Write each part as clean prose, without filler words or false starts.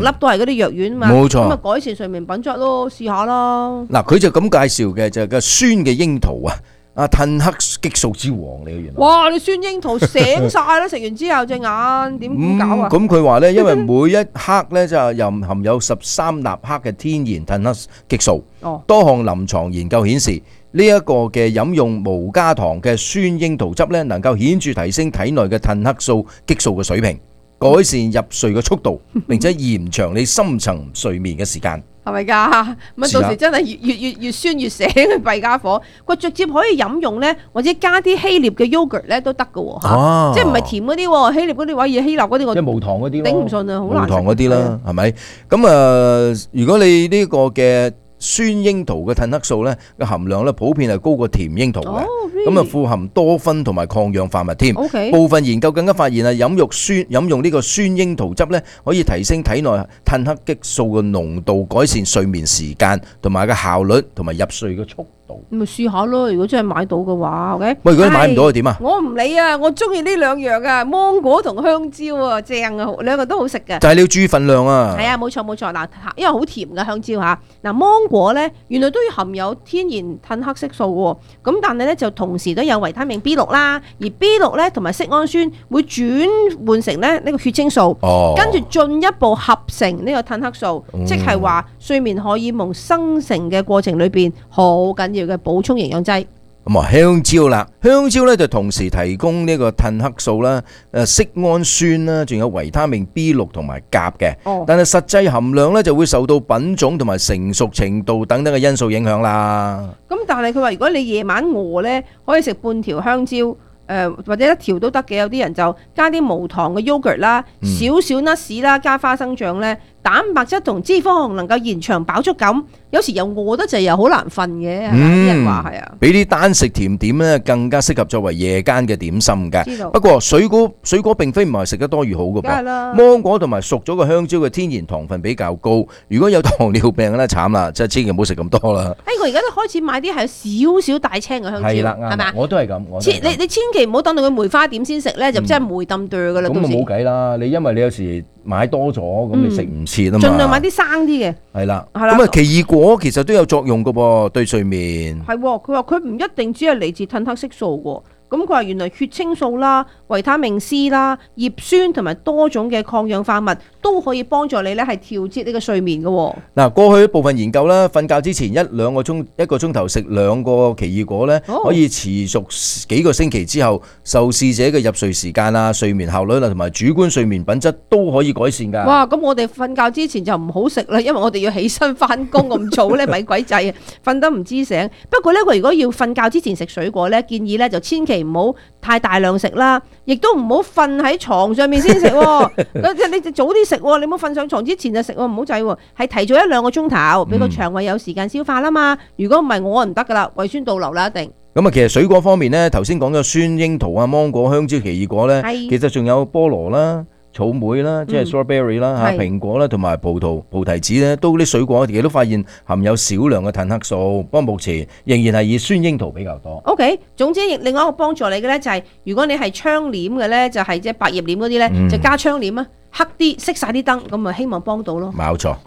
粒都係嗰啲藥丸嘛， 冇錯， 咁啊改善睡眠品質咯，試下啦。 嗱，佢就咁介紹嘅就係個酸嘅櫻桃啊，褪黑激素之王嚟嘅原來。 哇！你酸櫻桃醒晒啦，食完之後隻眼點搞啊？ 咁佢話咧，因為每一克咧就又含有13納克嘅天然褪黑激素。多項臨床研究顯示，呢一個嘅飲用無加糖嘅酸櫻桃汁咧，能夠顯著提升體內嘅褪黑素激素嘅水平，改善入睡嘅速度，並且延長你深層睡眠嘅時間。 係咪㗎？咁到時真係越酸越醒嘅弊家伙。佢直接可以飲用咧，或者加啲希臘嘅 yogurt 咧都得㗎喎，即係唔係甜嗰啲喎？希臘嗰啲話嘢希臘嗰啲我即係無糖嗰啲咯， 頂唔順啊，好難食。 無糖嗰啲啦，係咪？咁如果你呢個嘅酸櫻桃嘅褪黑素咧嘅含量咧，普遍係高過甜櫻桃嘅，咁啊富含多酚同埋抗氧化物添。部分研究更加發現啊，飲用呢個酸櫻桃汁咧，可以提升體內褪黑激素嘅濃度，改善睡眠時間同埋嘅效率同埋入睡嘅速度。 咁咪試下咯，如果真係買到嘅話 ，OK。 喂，如果你買唔到係點啊？ 我唔理啊，我中意呢兩樣啊，芒果同香蕉啊，正啊，兩個都好食嘅。 就係你要注意份量啊。 係啊，冇錯冇錯。嗱，因為好甜嘅香蕉嚇，嗱芒果咧原來都要含有天然褪黑色素喎，咁但係咧就同時都有維他命 B6啦，而 B6咧同埋色胺酸會轉換成咧呢個血清素，跟住進一步合成呢個褪黑素，即係話睡眠荷爾蒙生成嘅過程裏邊好緊要嘅補充營養劑。 咁啊香蕉啦，香蕉咧就同時提供呢個褪黑素啦、色胺酸啦，仲有維他命 B6 同埋鉀嘅。但係實際含量咧就會受到品種同埋成熟程度等等嘅因素影響啦。 咁但係佢話如果你夜晚餓咧，可以食半條香蕉。或者一條都得嘅，有啲人就加啲無糖嘅 yogurt 啦，少少 nuts 啦，加花生醬咧，蛋白質同脂肪能夠延長飽足感。有時又餓得滯又好難瞓嘅，係咪？啲人話係啊。 比啲單食甜點咧更加適合作為夜間嘅點心嘅。不過水果並非唔係食得多越好嘅噃。芒果同埋熟咗嘅香蕉嘅天然糖分比較高，如果有糖尿病咧慘啦，即係千祈唔好食咁多啦。 我而家都開始買啲係少少大青嘅香蕉， 係啦， 係咪？ 我都係咁。 你千祈唔好等到佢梅花點先食咧，就真係梅冧哚噶啦。 咁啊冇計啦，你因為你有時買多咗，咁你食唔切啊嘛。 盡量買啲生啲嘅。 係啦，咁啊奇異果其實都有作用噶噃，對睡眠。 係，佢話佢唔一定只係嚟自褪黑色素喎。咁佢話原來血清素啦、維他命 C 啦、葉酸同埋多種嘅抗氧化物都可以幫助你咧係調節呢個睡眠嘅。 嗱，過去部分研究啦，瞓覺之前一個鐘頭食2個奇異果咧，可以持續幾個星期之後，受試者嘅入睡時間啊、睡眠效率啊同埋主觀睡眠品質都可以改善㗎。 哇！咁我哋瞓覺之前就唔好食啦，因為我哋要起身翻工咁早咧，咪鬼制啊，瞓得唔知醒。不過咧，佢如果要瞓覺之前食水果咧，建議咧就千祈唔好太大量食啦，亦都唔好瞓喺床上面先食。你早啲食，你唔好瞓上床之前就食，唔好制。係提早1-2個鐘頭，俾個腸胃有時間消化啦嘛。如果唔係，我唔得噶啦，胃酸倒流啦一定。 咁啊，其實水果方面咧，頭先講咗酸櫻桃啊、芒果、香蕉、奇異果咧，其實仲有菠蘿啦、草莓啦，即係 strawberry 啦嚇，蘋果啦，同埋葡提子咧，都啲水果，亦都發現含有少量嘅褪黑素。不過目前仍然係以酸櫻桃比較多。 OK， 總之另外一個幫助你嘅咧就係，如果你係窗簾嘅咧，就係即係百葉簾嗰啲咧，就加窗簾啊，黑啲熄晒啲燈，咁啊希望幫到咯。 冇錯。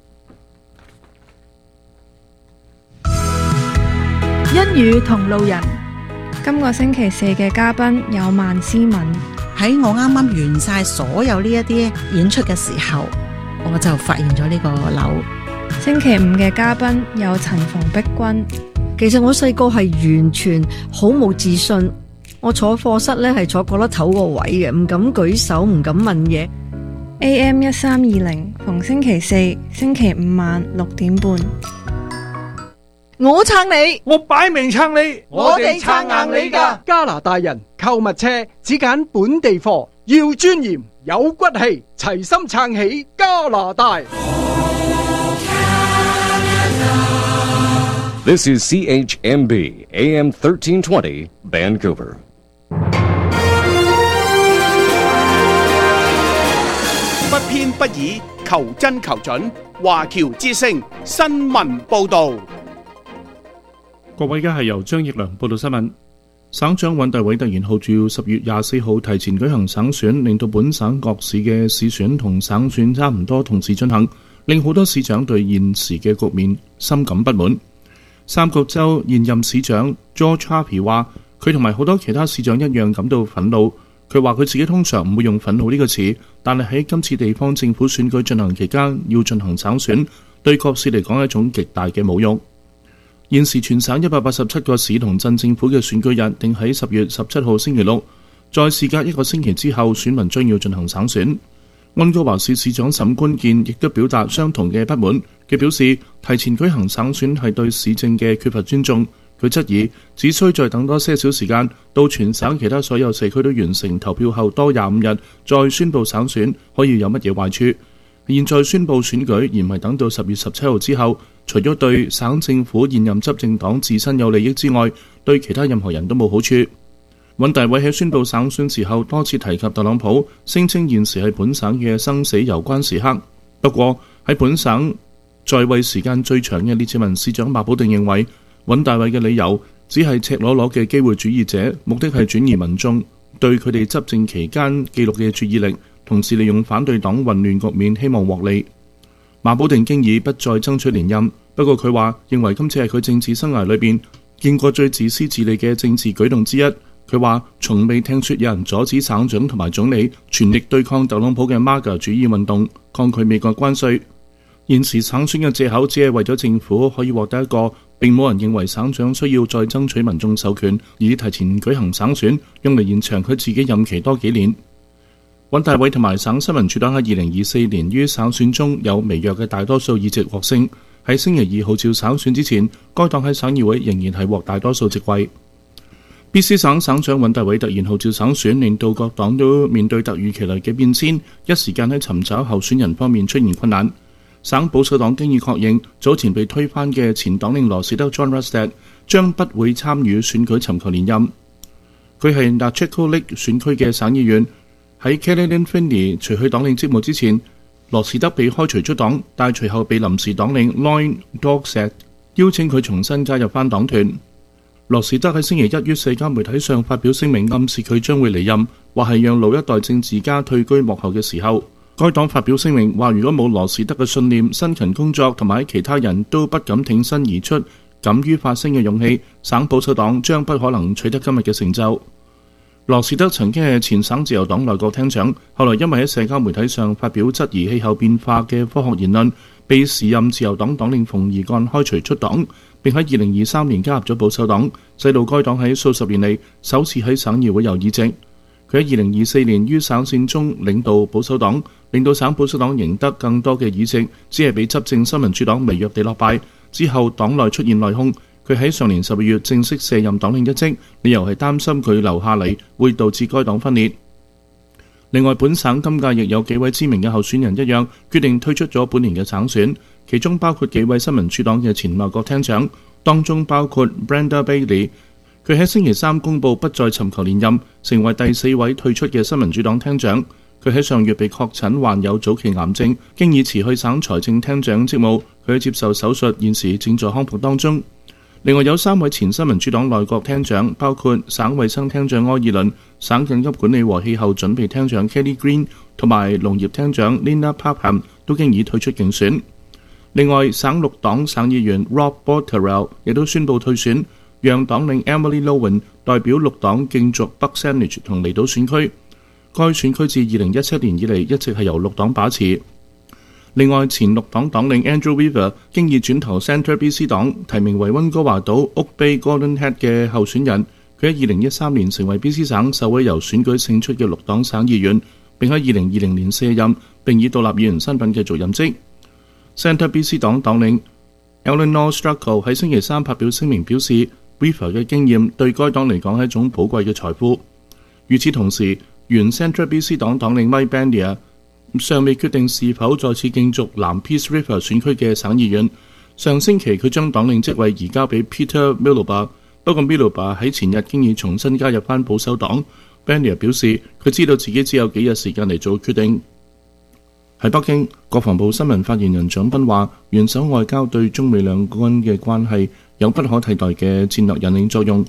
一語同路人，今個星期4嘅嘉賓有萬思敏。 喺我啱啱完晒所有呢一啲演出嘅時候，我就發現咗呢個樓。 星期5嘅嘉賓有陳馮碧君。 其實我細個係完全好冇自信，我坐課室咧係坐角落頭個位嘅，唔敢舉手，唔敢問嘢。 AM 1320，逢星期4、星期5晚6點半。 我撐你， 我擺明撐你， 我哋撐硬你㗎。 加拿大人購物車只揀本地貨，要尊嚴有骨氣，齊心撐起加拿大。 This is CHMB AM 1320 Vancouver。 不偏不倚，求真求準。華僑之聲新聞報導。 各位，而家係由張奕良報道新聞。 省長尹大偉突然號召10月24號提前舉行省選，令到本省各市嘅市選同省選差唔多同時進行，令好多市長對現時嘅局面深感不滿。三角洲現任市長 George Harvey 話，佢同埋好多其他市長一樣感到憤怒。佢話佢自己通常唔會用憤怒呢個詞，但係喺今次地方政府選舉進行期間要進行省選，對各市嚟講係一種極大嘅侮辱。現時全省187個市同鎮政府嘅選舉日定喺10月17號星期六，在事隔1個星期之後，選民將要進行省選。溫哥華市市長沈君健亦都表達相同嘅不滿，佢表示提前舉行省選係對市政嘅缺乏尊重。佢質疑只需再等多些少時間，到全省其他所有社區都完成投票後多25日再宣佈省選，可以有乜嘢壞處？現在宣佈選舉而唔係等到10月17號之後，除咗對省政府現任執政黨自身有利益之外，對其他任何人都冇好處。尹大偉喺宣佈省選時候多次提及特朗普，聲稱現時係本省嘅生死攸關時刻。不過喺本省在位時間最長嘅列治文市長馬保定認為，尹大偉嘅理由只係赤裸裸嘅機會主義者，目的係轉移民眾對佢哋執政期間記錄嘅注意力，同時利用反對黨混亂局面希望獲利。馬保定經已不再爭取連任，不過佢話認為今次係佢政治生涯裏邊見過最自私自利嘅政治舉動之一。佢話從未聽說有人阻止省長同埋總理全力對抗特朗普嘅 MAGA 主義運動，抗拒美國關稅。現時省選嘅藉口只係為咗政府可以獲得一個並冇人認為省長需要再爭取民眾授權，以提前舉行省選，用嚟延長佢自己任期多幾年。尹大偉同埋省新民主黨喺2024年於省選中有微弱嘅大多數議席獲勝。喺星期2號召省選之前，該黨喺省議會仍然係獲大多數席位。BC 省省長尹大偉突然號召省選，令到各黨都面對突如其來嘅變遷，一時間喺尋找候選人方面出現困難。省保守黨經已確認，早前被推翻嘅前黨領羅士德 John Rustad 將不會參與選舉尋求連任。佢係 Nachiko Lake 選區嘅省議員。喺 Caledon Finney 除去黨領職務之前，羅士德被開除出黨，但隨後被臨時黨領 Lloyd Dogsett 邀請佢重新加入返黨團。羅士德喺星期1於社交媒體上發表聲明，暗示佢將會離任，或係讓老一代政治家退居幕後嘅時候。該黨發表聲明話，如果冇羅士德嘅信念、辛勤工作同埋其他人都不敢挺身而出、敢於發聲嘅勇氣，省保守黨將不可能取得今日嘅成就。羅士德曾經係前省自由黨內閣廳長，後來因為喺社交媒體上發表質疑氣候變化嘅科學言論，被時任自由黨黨領馮爾幹開除出黨，並喺2023年加入咗保守黨，使到該黨喺數十年嚟首次喺省議會有議席。佢喺2024年於省選中領導保守黨，令到省保守黨贏得更多嘅議席，只係比執政新民主黨微弱地落敗。之後黨內出現內訌，佢喺上年12月正式卸任黨領一職，理由係擔心佢留下嚟會導致該黨分裂。另外，本省今屆亦有幾位知名嘅候選人一樣，決定退出咗本年嘅省選，其中包括幾位新民主黨嘅前內閣廳長，當中包括 Brenda Bailey。佢喺星期3公佈不再尋求連任，成為第4位退出嘅新民主黨廳長。佢喺上月被確診患有早期癌症，經已辭去省財政廳長職務。佢接受手術，現時正在康復當中。另外有3位前新民主黨內閣廳長，包括省衛生廳長柯爾倫、省緊急管理和氣候準備廳長 Kelly Green 同埋農業廳長 Linda Parham 都經已退出競選。另外省綠黨省議員 Rob Botterill 亦都宣布退選，讓黨領 Emily Lowen 代表綠黨競逐北 Saanich 同離島選區。該選區自2017年以嚟一直係由綠黨把持。另外，前綠黨黨領 Andrew Weaver 經已轉投 Centre BC 黨，提名為溫哥華島 Oak Bay Golden Head 嘅候選人。佢喺2013年成為 BC 省首位由選舉勝出嘅綠黨省議員，並喺2020年卸任，並以獨立議員身份繼續任職。Centre BC 黨黨領 Eleanor Struggle 喺星期3發表聲明表示， Weaver 嘅經驗對該黨嚟講係一種寶貴嘅財富。與此同時，原 Centre BC 黨黨領 Mike Bandier尚未決定是否再次競逐南 Peace River 選區嘅省議員。上星期佢將黨領職位移交俾 Peter Miloba， 不過 Miloba 喺前日經已重新加入返保守黨。Bandier 表示佢知道自己只有幾日時間嚟做決定。喺北京，國防部新聞發言人蔣斌話，元首外交對中美兩軍嘅關係有不可替代嘅戰略引領作用。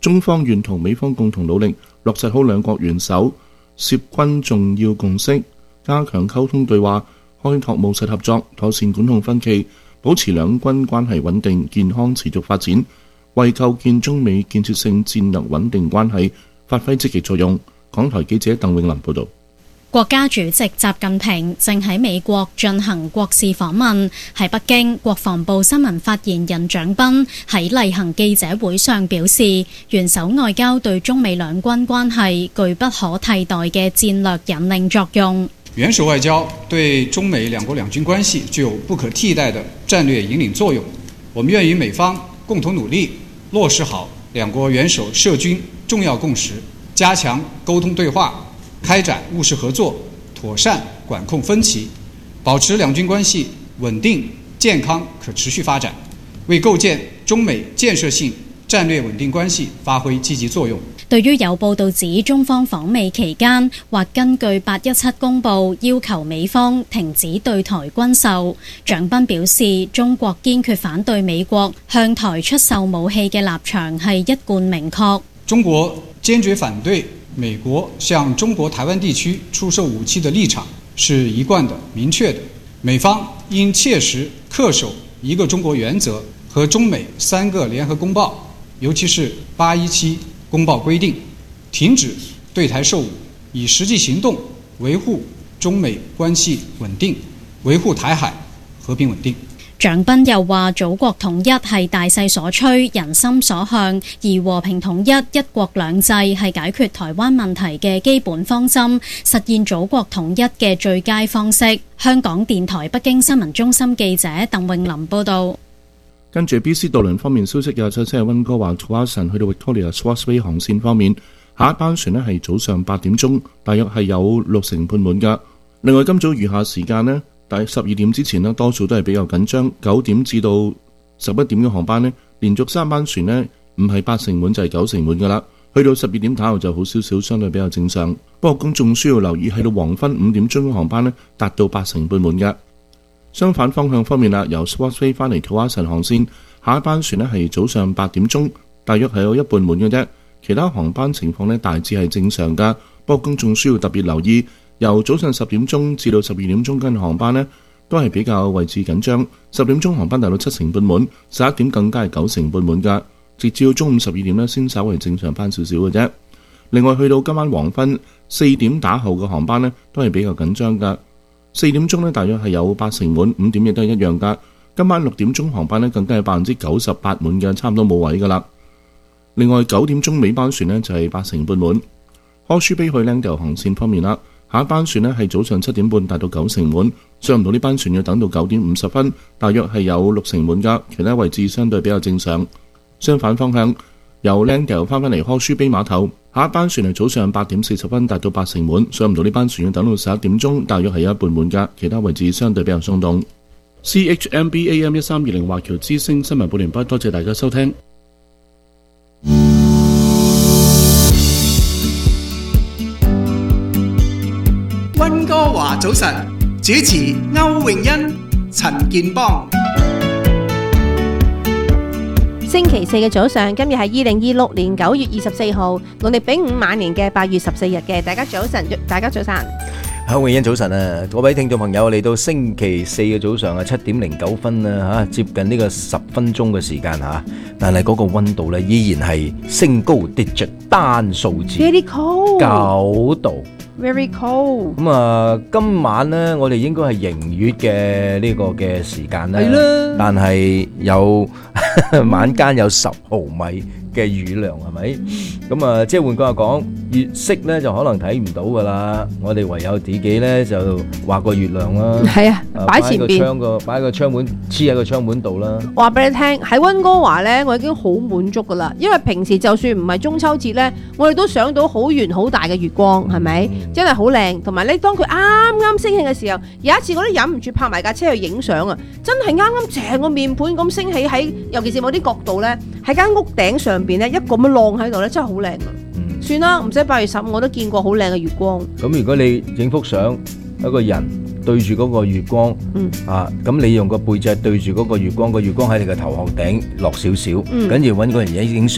中方願同美方共同努力，落實好兩國元首涉軍重要共識，加強溝通對話，開拓務實合作，妥善管控分歧，保持兩軍關係穩定、健康持續發展，為構建中美建設性戰略穩定關係發揮積極作用。港台記者鄧永林報導。 國家主席習近平正喺美國進行國事訪問。喺北京，國防部新聞發言人蔣斌喺例行記者會上表示，元首外交對中美兩軍關係具不可替代嘅戰略引領作用。 元首外交對中美兩國兩軍關係具有不可替代的戰略引領作用。我們願與美方共同努力，落實好兩國元首涉軍重要共識，加強溝通對話，開展務實合作，妥善管控分歧，保持兩軍關係穩定、健康、可持續發展，為構建中美建設性戰略穩定關係發揮積極作用。 對於有報道指中方訪美期間或根據817公報要求美方停止對台軍售，蔣斌表示，中國堅決反對美國向台出售武器嘅立場係一貫明確。 中國堅決反對美國向中國台灣地區出售武器的立場是一貫的、明確的。美方應切實恪守一個中國原則和中美3個聯合公報，尤其是817公報規定，停止對台售武，以實際行動維護中美關係穩定，維護台海和平穩定。 蔣斌又話，祖國統一係大勢所趨、人心所向，而和平統一、一國兩制係解決台灣問題嘅基本方針，實現祖國統一嘅最佳方式。香港電台北京新聞中心記者鄧永林報導。 跟住 BC 渡輪方面消息，有車係溫哥華 Tsawwassen 去到 Victoria Swansea 航線方面，下一班船呢係早上8點鐘，大約係有6成半滿㗎。另外今早餘下時間呢，大約12點之前呢，多數都係比較緊張，9點至到11點嘅航班呢，連續3班船呢唔係8成滿就係9成滿㗎啦。去到12點打後就好少少，相對比較正常。不過公眾需要留意，去到黃昏5點鐘嘅航班呢，達到8成半滿㗎。相反方向方面啦，由 Swansea 翻嚟 Tsawwassen 航線，下一班船呢係早上8點鐘，大約係有一半滿嘅啫。其他航班情況呢大致係正常㗎，不過公眾需要特別留意，由早上10點鐘至到12點鐘嘅航班呢都係比較位置緊張。10點鐘航班達到7成半滿，11點更加係9成半滿㗎。直至到中午12點呢先稍為正常翻少少嘅啫。另外去到今晚黃昏4點打後嘅航班呢都係比較緊張㗎。4點鐘呢大約係有8成滿，5點亦都係一樣㗎。今晚6點鐘航班呢更加係98%滿嘅，差唔多冇位㗎啦。另外9點鐘尾班船呢就係8成半滿。柯舒比去 Langdale 航線方面啦，下一班船呢係早上7點半達到9成滿，上唔到呢班船要等到9點50分，大約係有6成滿㗎。其他位置相對比較正常。相反方向，由 Langdale 翻返嚟柯舒比碼頭，下一班船係早上8點40分達到8成滿，上唔到呢班船要等到11點鐘，大約係有一半滿㗎。其他位置相對比較鬆動。CHMB AM 1320華僑之聲新聞報完畢，多謝大家收聽。 溫哥華早晨，主持歐詠欣、陳健邦。 星期四嘅早上，今日係2026年9月24號，農曆丙午晚年嘅8月14日嘅。大家早晨，大家早晨。 歐詠欣早晨啊！各位聽眾朋友，嚟到星期四嘅早上啊，7點09分啊，接近呢個10分鐘嘅時間嚇，但係嗰個溫度咧依然係升高digit單數字 Very cold 9度。 Very cold。 咁啊，今晚咧，我哋應該係迎月嘅呢個嘅時間咧， 係啦， 但係有晚間有10毫米嘅雨量，係咪？咁啊，即係換句話講，月色咧就可能睇唔到噶啦。我哋唯有自己咧就畫個月亮啦。 係啊，擺前邊， 擺個窗門，黐喺個窗門度啦。 話俾你聽，喺溫哥華咧，我已經好滿足噶啦。因為平時就算唔係中秋節咧，我哋都賞到好圓好大嘅月光，係咪？真係好靚。同埋咧，當佢啱啱升起嘅時候，有一次我都忍唔住拍埋架車去影相啊！真係啱啱成個面盤咁升起喺，尤其是某啲角度咧，喺間屋頂上邊咧，一個咁樣浪喺度咧，真係好靚啊！算啦，唔使8月15，我都見過好靚嘅月光。 咁如果你影幅相，一個人對住嗰個月光，咁你用個背脊對住嗰個月光，個月光喺你嘅頭殼頂落少少，跟住揾個人影相，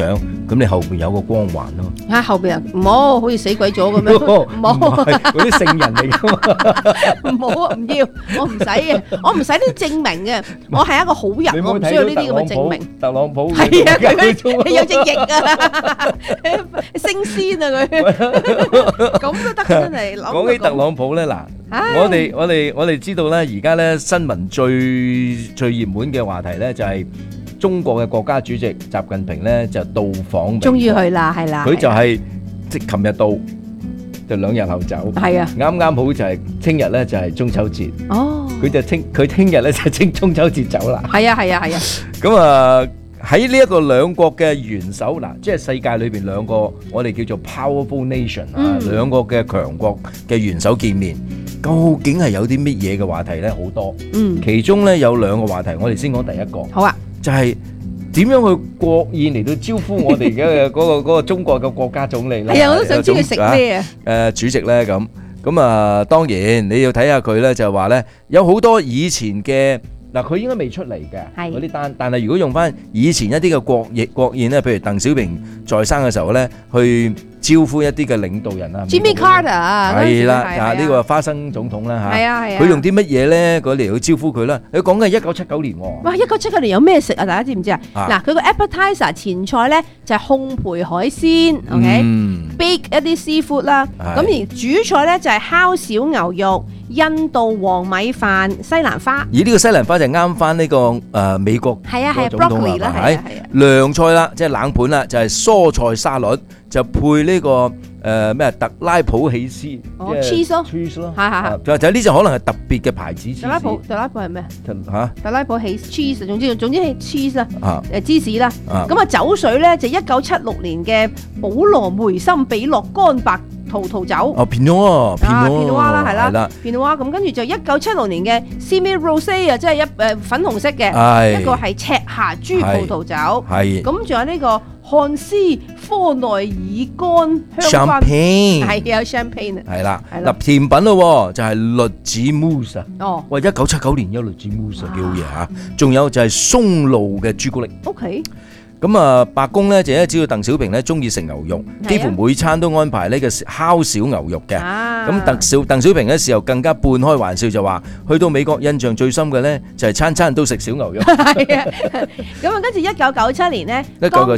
咁你後邊有個光環咯。 嚇後邊啊，唔好好似死鬼咗咁樣，唔好嗰啲聖人嚟㗎嘛。 唔好啊，唔要，我唔使嘅，我唔使啲證明嘅，我係一個好人，我唔需要呢啲咁嘅證明。 特朗普係啊，佢有隻翼啊，升仙啊佢，咁都得真係。 講起特朗普咧，嗱，我哋知道咧，而家咧新聞最熱門嘅話題咧就係中國嘅國家主席習近平咧就到訪， 終於去啦，係啦。 佢就係即係琴日到，就2日後走。 係啊， 啱啱好就係聽日咧就係中秋節。 哦， 佢聽日咧就清中秋節走啦。 係啊係啊係啊。 咁啊喺呢一個兩國嘅元首嗱，即係世界裏邊兩個我哋叫做 powerful nation 啊，兩個嘅強國嘅元首見面，究竟係有啲乜嘢嘅話題咧？好多。其中咧有2個話題，我哋先講第一個。 好啊。 就係點樣去國宴嚟到招呼我哋嘅嗰個中國嘅國家總理咧？係啊，我都想知佢食咩啊！主席咧咁啊，當然你要睇下佢咧，就係話咧有好多以前嘅嗱，佢應該未出嚟嘅嗰啲單，但係如果用翻以前一啲嘅國宴咧，譬如鄧小平在生嘅時候咧，去招呼一啲嘅領導人啊 ，Jimmy Carter 啊， 係啦，啊呢個花生總統啦嚇， 係啊係啊， 佢用啲乜嘢咧？佢嚟去招呼佢啦。佢講緊係1979年喎。哇 ！1979年有咩食啊？大家知唔知啊？嗱，佢個 appetizer 前菜咧就係烘焙海鮮 ，OK，bake 一啲 seafood 啦。咁而主菜咧就係烤小牛肉、印度黃米飯、西蘭花。 而呢個西蘭花就啱翻呢個美國係啊係啊 broccoli 啦係啊。 涼菜啦，即係冷盤啦，就係蔬菜沙律，就配呢個咩特拉普起司 ，cheese 咯 ，cheese 咯， 係就呢隻可能係特別嘅牌子。 特拉普係咩？ 嚇， 特拉普起 cheese，總之係 cheese 啊，芝士啦。咁啊酒水咧就1976年嘅保羅梅森比諾乾白葡萄酒。 哦，Pinot Pinot 啦，係啦，Pinot。咁跟住就1976年嘅 Simi Rosé 啊，即係粉紅色嘅，一個係赤霞珠葡萄酒。係。咁仲有呢個漢斯科內爾乾香檳，係有 champagne 啊。係啦， 嗱甜品咯，就係栗子 mousse 啊。 哦， 喂，1979年有栗子 mousse 幾好嘢嚇。仲有就係松露嘅朱古力。 OK。 咁啊，白宮咧就一知道鄧小平咧中意食牛肉，幾乎每餐都安排呢個烤小牛肉嘅。咁鄧小平嘅時候更加半開玩笑就話，去到美國印象最深嘅咧就係餐餐都食小牛肉。 係啊，咁啊跟住1997年咧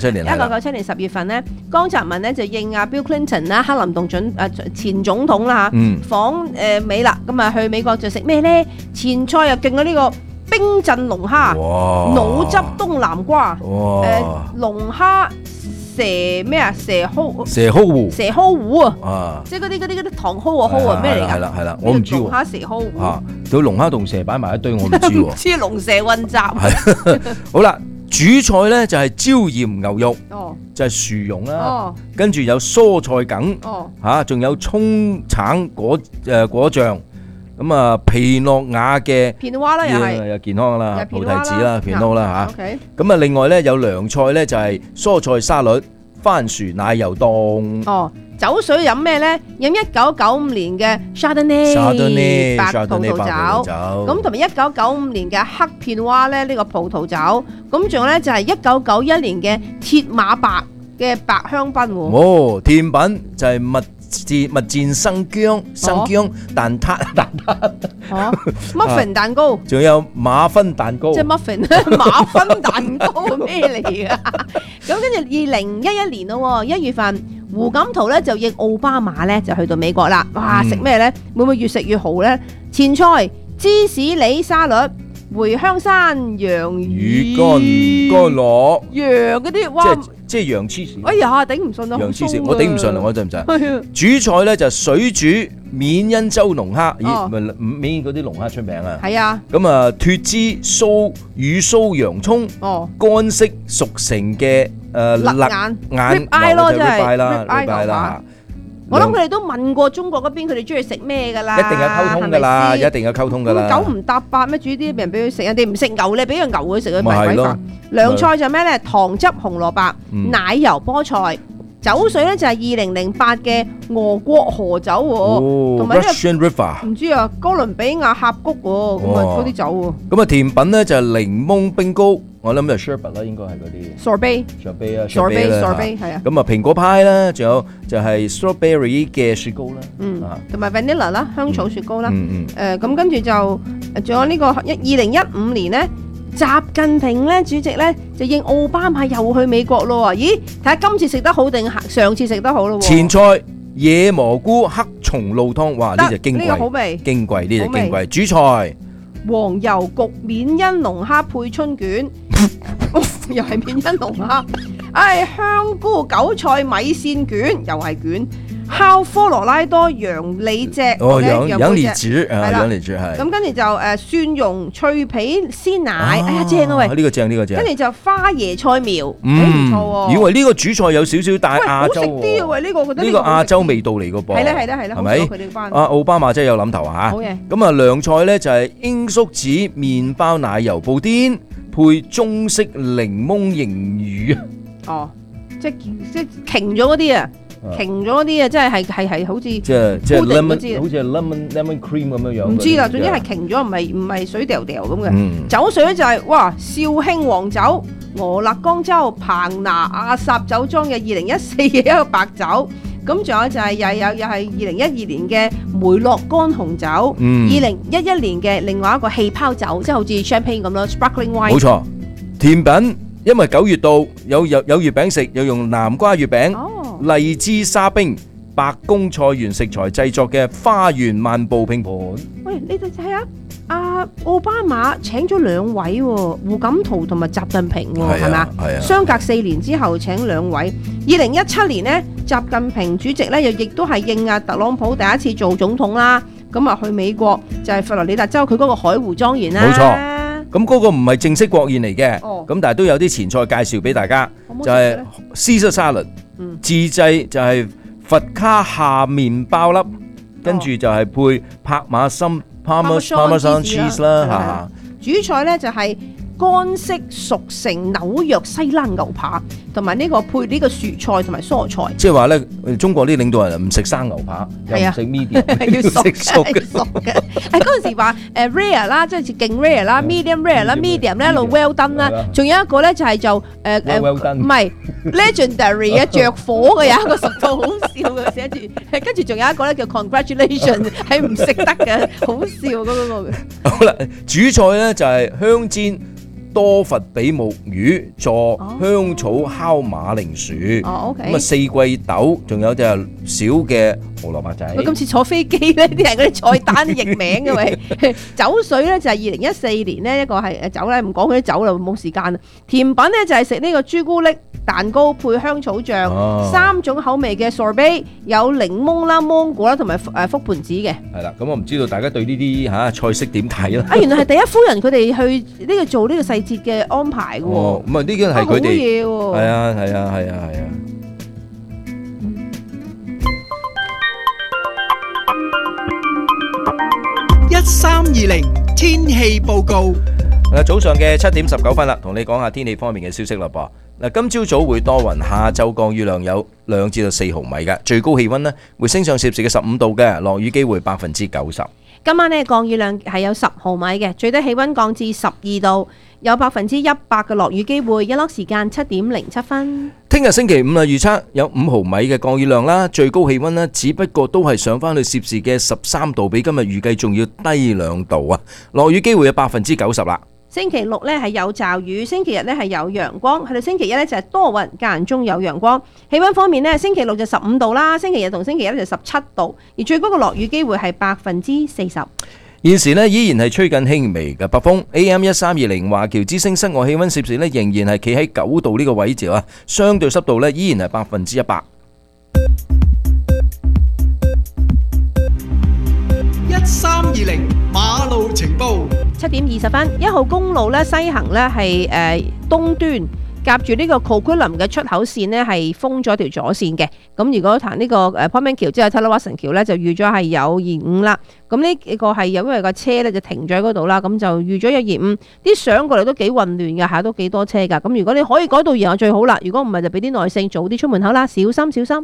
，1997年10月份咧，江澤民咧就應阿 Bill Clinton 啦，克林頓前總統啦嚇，訪美啦，咁啊去美國就食咩咧？前菜又勁咗呢個冰鎮龍蝦、腦汁東南瓜、龍蝦蛇咩啊？蛇蒿糊啊！即係嗰啲糖蒿啊咩嚟㗎？ 係啦，我唔知喎。 龍蝦蛇蒿糊啊！ 佢龍蝦同蛇擺埋一堆，我唔知喎。 唔知龍蛇混雜。 係好啦，主菜咧就係椒鹽牛肉，就係薯蓉啦，跟住有蔬菜梗，嚇，仲有葱橙果醬。咁啊，皮諾亞嘅片蛙啦，又係又健康啦，菩提子啦，片撈啦嚇。 OK。 咁啊，另外咧有涼菜咧就係蔬菜沙律、番薯奶油凍。 哦，酒水飲咩咧？飲1995年嘅 Chardonnay 白葡萄酒。咁同埋1995年嘅黑片蛙咧，呢個葡萄酒。咁仲有咧就係1991年嘅鐵馬白嘅白香檳喎。 哦，甜品就係蜜餞生薑蛋撻 ，muffin 蛋糕， 仲有馬芬蛋糕， 即係 muffin 馬芬蛋糕咩嚟㗎？咁跟住2011年咯，1月份胡錦濤咧就應奧巴馬咧就去到美國啦。哇！食咩咧？會唔會越食越好咧？前菜芝士梨沙律、茴香山洋魚乾螺， 羊嗰啲哇！ 即係羊黐線。 哎呀，頂唔順啊！ 羊黐線，我頂唔順啦，我真唔使。主菜咧就水煮緬因州龍蝦，咦？緬嗰啲龍蝦出名啊。係啊。咁啊，脫脂乳酥洋葱，乾式熟成嘅肋眼 ribeye 咯，真係 ribeye 啦。 我諗佢哋都問過中國嗰邊，佢哋中意食咩㗎啦？ 一定有溝通㗎啦，一定有溝通㗎啦。 九唔搭八咩？煮啲人俾佢食，人哋唔食牛咧，俾個牛佢食佢咪鬼飯。涼菜就咩咧？糖汁紅蘿蔔、奶油菠菜。酒水咧就係2008嘅俄國河酒喎，同埋呢個唔知啊哥倫比亞峽谷喎，咁啊嗰啲酒喎。 咁啊甜品咧就係檸檬冰糕、 我諗就 sherbet 啦，應該係嗰啲 sorbet 啊 sorbet 係啊。 咁啊蘋果派啦，仲有就係 strawberry 嘅雪糕啦， 同埋 vanilla 啦，香草雪糕啦。咁跟住就仲有呢個2015年咧，習近平咧主席咧就應奧巴馬又去美國咯。咦，睇下今次食得好定上次食得好咯。 前菜野蘑菇黑松露湯，哇！呢隻矜貴， 呢個好味， 矜貴呢隻矜貴。主菜黃油焗緬因龍蝦配春卷，又係緬因龍蝦。香菇韭菜米線卷又係卷，烤科羅拉多羊里脊， 羊里脊羊里脊係。 咁跟住就蒜蓉脆皮鮮奶，正啊喂！ 呢個正。 跟住就花椰菜苗，唔錯喎。 以為呢個主菜有少少帶亞洲， 好食啲啊喂！呢個我覺得呢個亞洲味道嚟個噃。 係啦，係咪？ 奧巴馬真係有諗頭嚇。 好嘅。 咁啊，涼菜咧就係罌粟子麵包奶油布甸，配中式檸檬凝魚啊！ 即係瓊咗嗰啲啊，瓊咗嗰啲啊，即係好似即係 lemon， 好似 lemon cream 咁樣樣。 唔知啦，總之係瓊咗，唔係水掉掉咁嘅。酒水咧就係哇，紹興黃酒、俄勒岡州彭拿阿薩酒莊嘅2014嘅一個白酒。咁仲有就係又係2012年嘅梅洛乾紅酒，2011年嘅另外一個氣泡酒，即係好似 champagne 咁咯 ，sparkling wine。 冇錯，甜品。因為9月到有月餅食，又用南瓜月餅、荔枝沙冰、白宮菜園食材製作嘅花園漫步拼盤。 喂，你哋睇下，奧巴馬請咗2位，胡錦濤同埋習近平，係咪啊？相隔4年之後請2位。2017年呢，習近平主席咧又亦都係應特朗普第一次做總統啦，咁啊去美國就係佛羅里達州佢嗰個海湖莊園啦。 冇錯。咁嗰個唔係正式國宴嚟嘅，咁但係都有啲前菜介紹俾大家，就係 Caesar salad，自製就係佛卡夏麵包粒，跟住就係配帕馬森 Parmesan cheese 啦嚇。 主菜咧就係乾式熟成紐約西冷牛扒，同埋呢個配呢個蔬菜同埋蔬菜。 即係話咧，中國啲領導人唔食生牛扒，又唔食 medium， 要熟嘅。嗰陣時話rare 啦，即係勁 rare 啦 ，medium rare 啦 ，medium 咧一路 well done 啦，仲有一個咧就係就唔係 legendary 嘅着火嘅，有一個熟到好笑嘅寫住，跟住仲有一個咧叫 congratulation 係唔食得嘅，好笑嗰個。 好啦，主菜咧就係香煎多佛比目魚助香草烤馬鈴薯，咁啊四季豆，仲有隻小嘅胡蘿蔔仔。 今次坐飛機咧，啲人嗰啲菜單譯名嘅喂，酒水咧就係2014年呢一個係酒咧，唔講佢啲酒啦，冇時間啦。甜品咧就係食呢個朱古力蛋糕配香草醬，3種口味嘅 sorbet， 有檸檬啦、芒果啦同埋覆盆子嘅。係啦，咁我唔知道大家對呢啲菜式點睇啦。 原來係第一夫人佢哋去呢個做呢個細節嘅安排嘅喎。 咁啊呢啲係佢哋。好嘢喎。 係啊。 1320天氣報告。 早上嘅7點19分啦，同你講下天氣方面嘅消息啦噃。今朝早會多雲，下晝降雨量有2至4毫米嘅，最高氣溫呢會升上攝氏嘅15度嘅，落雨機會90%。 今晚呢降雨量係有10毫米嘅，最低氣溫降至12度，有100%嘅落雨機會，日落時間7點07分。 聽日星期5預測有5毫米嘅降雨量啦，最高氣溫呢只不過都係上翻去攝氏嘅13度，比今日預計仲要低2度啊，落雨機會有90%啦。 星期6呢係有驟雨，星期日呢係有陽光，去到星期一呢就係多雲間中有陽光。氣溫方面呢，星期6就15度啦，星期日同星期一就17度，而最高嘅落雨機會係40%。 現時呢依然係吹緊輕微嘅北風 AM1320 華僑之聲室外氣溫攝氏呢仍然係企喺9度呢個位置啊，相對濕度呢依然係100%。 1320馬路情報。 7點20分，1號公路咧西行咧係東端夾住呢個 Coquitlam 嘅出口線呢係封咗條左線嘅。咁如果行呢個Portman 橋之後 Tallawasan 橋咧就預咗係有延誤啦。咁呢個係因為個車咧就停咗喺嗰度啦，咁就預咗有延誤。啲相過嚟都幾混亂㗎，都幾多車㗎。咁如果你可以改到延誤最好啦，如果唔係就俾啲耐性，早啲出門口啦，小心小心。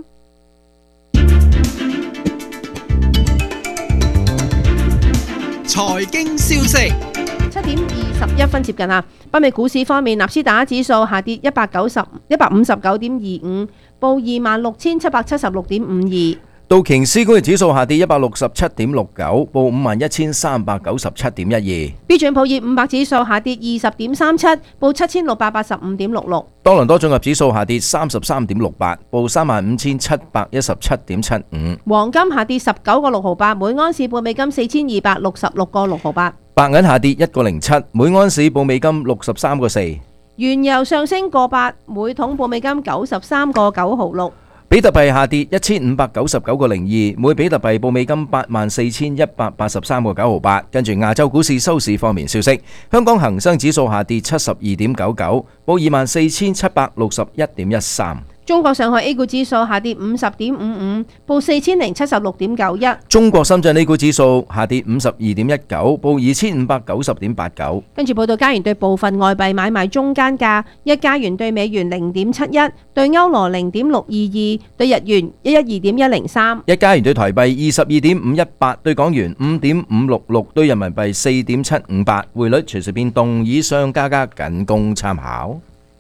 財經消息。 7點20 1分接近啊。北美股市方面，納斯達克指數下跌159.25，報26,776.52。 道瓊斯工業指數下跌167.69，報51,397.12。 標準普爾500指數下跌20.37，報7,685.66。 多倫多綜合指數下跌33.68，報35,717.75。 黃金下跌19個6毫8，每安士報美金4,266個6毫8。 白銀下跌1個07，每安士報美金63個4。 原油上升個8，每桶報美金93個9毫6。 比特幣下跌1599個02，每比特幣報美金84,183個9毫8。跟住亞洲股市收市方面消息，香港恒生指數下跌72.99，報24,761.13。 中國上海 A 股指數下跌50.55，報4076.91。 中國深圳 A 股指數下跌52.19，報2590.89。 跟住報道加元對部分外幣買賣中間價：一加元對美元0.71，對歐羅0.622，對日元112.103。 一加元對台幣22.518，對港元5.566，對人民幣4.758。匯率隨時變動，以上價格僅供參考。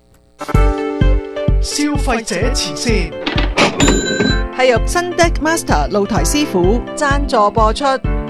消費者前線係由新 Deck Master 露台師傅贊助播出。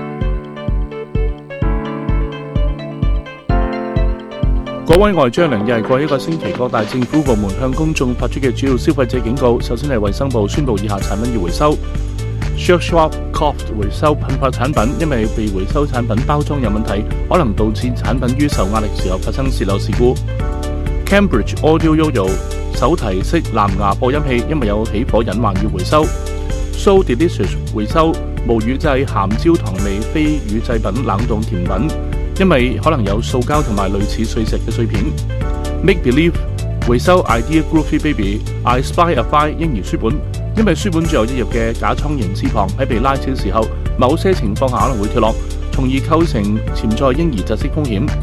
各位外將良日過一個星期，各大政府部門向公眾發出嘅主要消費者警告。首先係衛生部宣布以下產品要回收。Schwarzkopf 回收噴發產品，因為被回收產品包裝有問題，可能導致產品於受壓力時候發生洩漏事故。Cambridge Audio Yoyo 手提式藍牙播音器，因為有起火隱患要回收。So Delicious 回收無乳製鹹焦糖味非乳製品冷凍甜品，因為可能有塑膠同埋類似碎石嘅碎片。Make Believe 回收 Idea Groovy Baby I Spy a Fly 嬰兒書本，因為書本最後一頁嘅假倉形翅膀喺被拉扯時候，某些情況下可能會脫落，從而構成潛在嬰兒窒息風險。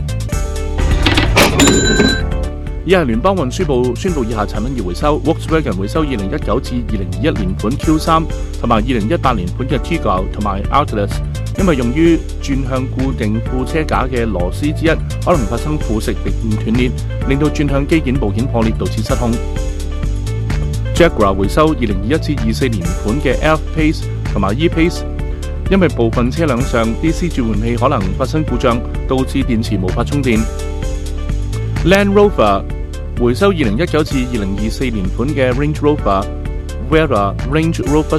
以下聯邦運輸部宣布以下產品要回收。Volkswagen 回收2019至2021年款 Q3 同埋2018年款嘅 Tiggo 同埋 Atlas， 因為用於轉向固定副車架嘅螺絲之一可能發生腐蝕力唔斷裂，令到轉向機件部件破裂導致失控。Jaguar 回收2021至24年款嘅 F-Pace 同埋 E-Pace， 因為部分車輛上 DC 轉換器可能發生故障，導致電池無法充電。Land Rover 回收2019至2024年款嘅 Range Rover、Vera、Range Rover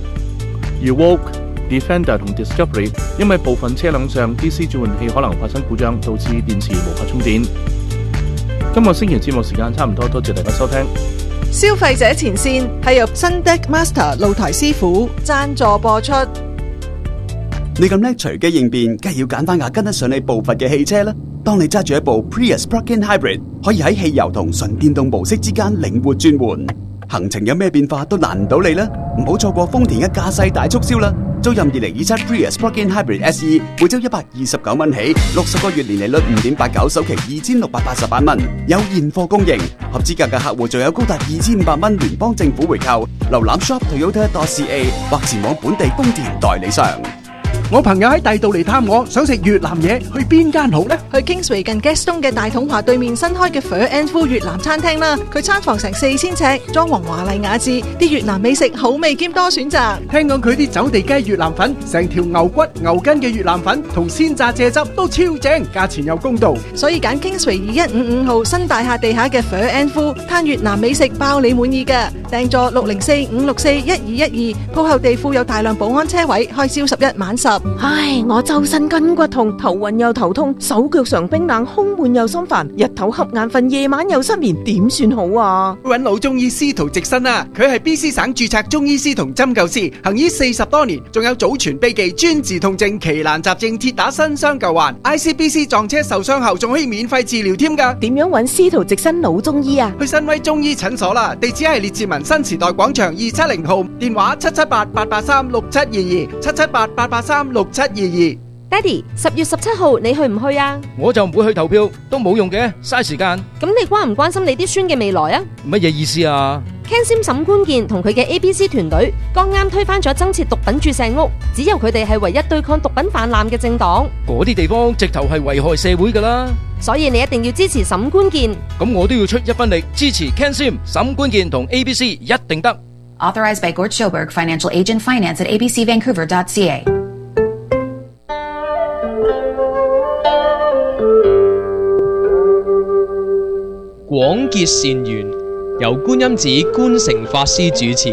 Sport、Evoque、Defender 同 Discovery， 因為部分車輛上 DC 轉換器可能發生故障，導致電池無法充電。今個星期節目時間差唔多，多謝大家收聽。 消費者前線係由新 Deck Master 露台師傅贊助播出。 你咁叻隨機應變，梗係要揀翻架跟得上你步伐嘅汽車啦。當你揸住一部 Prius Plug-in Hybrid， 可以喺汽油同純電動模式之間靈活轉換，行程有咩變化都難唔到你啦！唔好錯過豐田嘅駕駛大促銷啦！租任2027 Prius Plug-in Hybrid SE， 每周129蚊起，60個月年利率 5.89， 首期2688蚊，有現貨供應。合資格嘅客戶仲有高達2500蚊聯邦政府回扣。瀏覽 shop.toyota.ca 或前往本地豐田代理商。 我朋友喺第度嚟探我，想食越南嘢，去邊間好呢？ 去 Kingsway 近 Gaston 嘅大統華對面新開嘅 Pho and Phu 越南餐廳啦。佢餐房成4000尺，裝潢華麗雅致，啲越南美食好味兼多選擇。 聽講佢啲走地雞越南粉，成條牛骨牛筋嘅越南粉同鮮榨蔗汁都超正，價錢又公道， 所以揀 Kingsway 2155號新大廈地下嘅 Pho and Phu， 攤越南美食包你滿意㗎。訂座604-564-1212，鋪後地庫有大量保安車位，開朝11晚10。 唉，我周身筋骨痛，頭暈又頭痛，手腳常冰冷，胸悶又心煩，日頭瞌眼瞓，夜晚又失眠，點算好啊？ 揾老中醫司徒直新啊，佢係 BC 省註冊中醫師同針灸師，行醫40多年，仲有祖傳秘技專治痛症、奇難雜症，鐵打新傷舊患。ICBC 撞車受傷後仲可以免費治療添㗎。 點樣揾司徒直新老中醫啊？ 去新威中醫診所啦，地址係列治文新時代廣場270號，電話778-883-6722，778-883-6722。 爹哋，10月17號你去唔去啊？ 我就唔會去投票，都冇用嘅，嘥時間。 咁你關唔關心你啲孫嘅未來啊？ 乜嘢意思啊 ？Ken Sim 沈官健同佢嘅 ABC 團隊剛啱推翻咗增設毒品注射屋，只有佢哋係唯一對抗毒品泛濫嘅政黨。 嗰啲地方直頭係危害社會噶啦， 所以你一定要支持沈官健。 咁我都要出一分力支持 Ken Sim、沈官健同 ABC， 一定得。 Authorized by Gort Schoberg, Financial Agent, Finance at abcvancouver.ca。 廣結善緣，由觀音寺觀誠法師主持。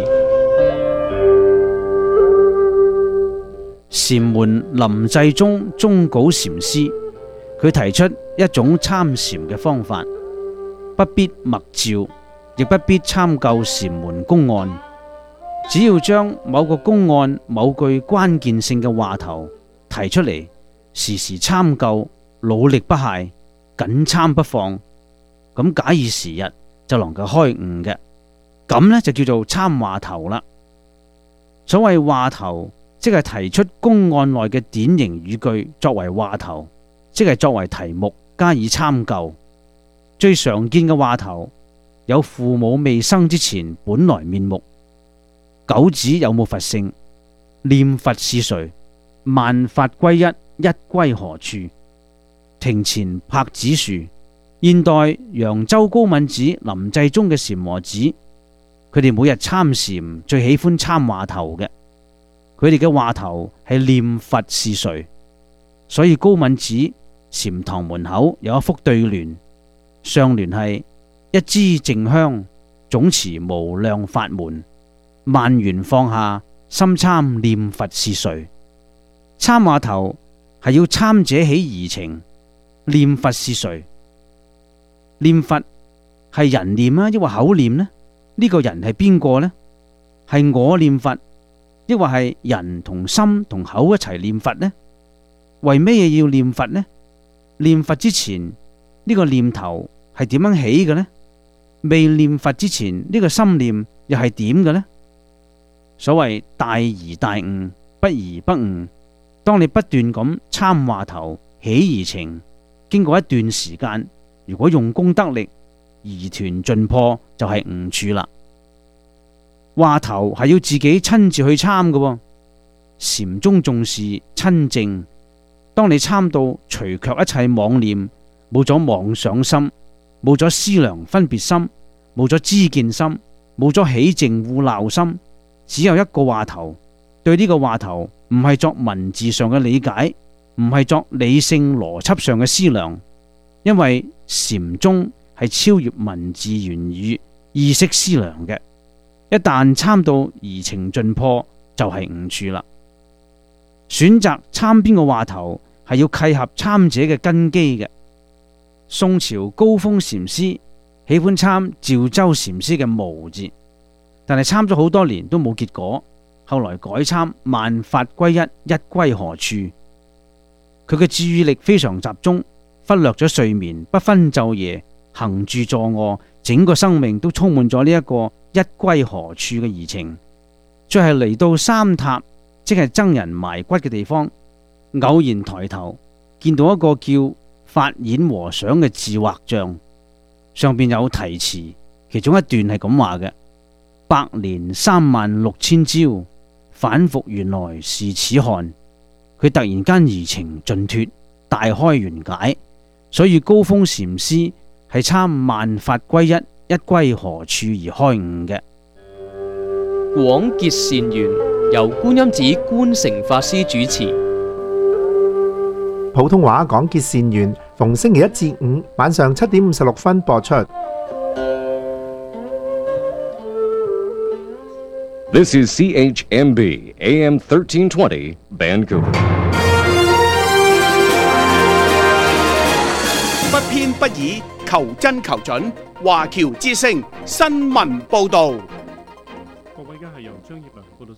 禪門臨濟宗宗稿禪師，佢提出一種參禪嘅方法，不必默照，亦不必參究禪門公案，只要將某個公案某句關鍵性嘅話頭提出嚟，時時參究，努力不懈，緊參不放，咁假以時日就能夠開悟嘅，咁呢就叫做參話頭啦。所謂話頭，即係提出公案內嘅典型語句作為話頭，即係作為題目加以參究。最常見嘅話頭有父母未生之前本來面目，狗子有冇佛性，念佛是誰，萬法歸一，一歸何處，庭前柏子樹。現代揚州高旻寺臨濟宗嘅禪和子，佢哋每日參禪最喜歡參話頭嘅，佢哋嘅話頭係念佛是誰，所以高旻寺禪堂門口有一幅對聯，上聯係一支淨香，總持無量法門，萬緣放下，心參念佛是誰。參話頭係要參者起疑情，念佛是誰。念佛係人念啊，抑或口念呢？呢個人係邊個呢？係我念佛，抑或係人同心同口一齊念佛呢？為咩嘢要念佛呢？念佛之前呢個念頭係點樣起嘅呢？未念佛之前呢個心念又係點嘅呢？所謂大疑大悟，不疑不悟。當你不斷咁參話頭起疑情，經過一段時間，如果用功得力，疑團盡破，就係悟處啦。話頭係要自己親自去參嘅，禪宗重視親證。當你參到除卻一切妄念，冇咗妄想心，冇咗思量分別心，冇咗知見心，冇咗起淨惡鬧心，只有一個話頭。對呢個話頭唔係作文字上嘅理解，唔係作理性邏輯上嘅思量。因為禪宗係超越文字言語意識思量嘅，一旦參到疑情盡破，就係悟處啦。選擇參邊個話頭係要契合參者嘅根基嘅。宋朝高峰禪師喜歡參趙州禪師嘅無字，但係參咗好多年都冇結果，後來改參萬法歸一，一歸何處。佢嘅注意力非常集中，忽略咗睡眠，不分晝夜，行住坐臥，整個生命都充滿咗呢一個一歸何處嘅疑情。再係嚟到三塔，即係僧人埋骨嘅地方，偶然抬頭見到一個叫法演和尚嘅字畫像，上邊有題詞，其中一段係咁話嘅：百年36000朝，反復原來是此漢。佢突然間疑情盡脫，大開圓解。所以高峰禪師係參萬法歸一，一歸何處而開悟嘅。 廣結善緣，由觀音寺觀誠法師主持。 普通話廣結善緣，逢星期一至五晚上7點56分播出。 This is CHMB AM 1320 Vancouver。 不偏不倚，求真求準。華僑之聲新聞報導。 各位，而家係由張業良報道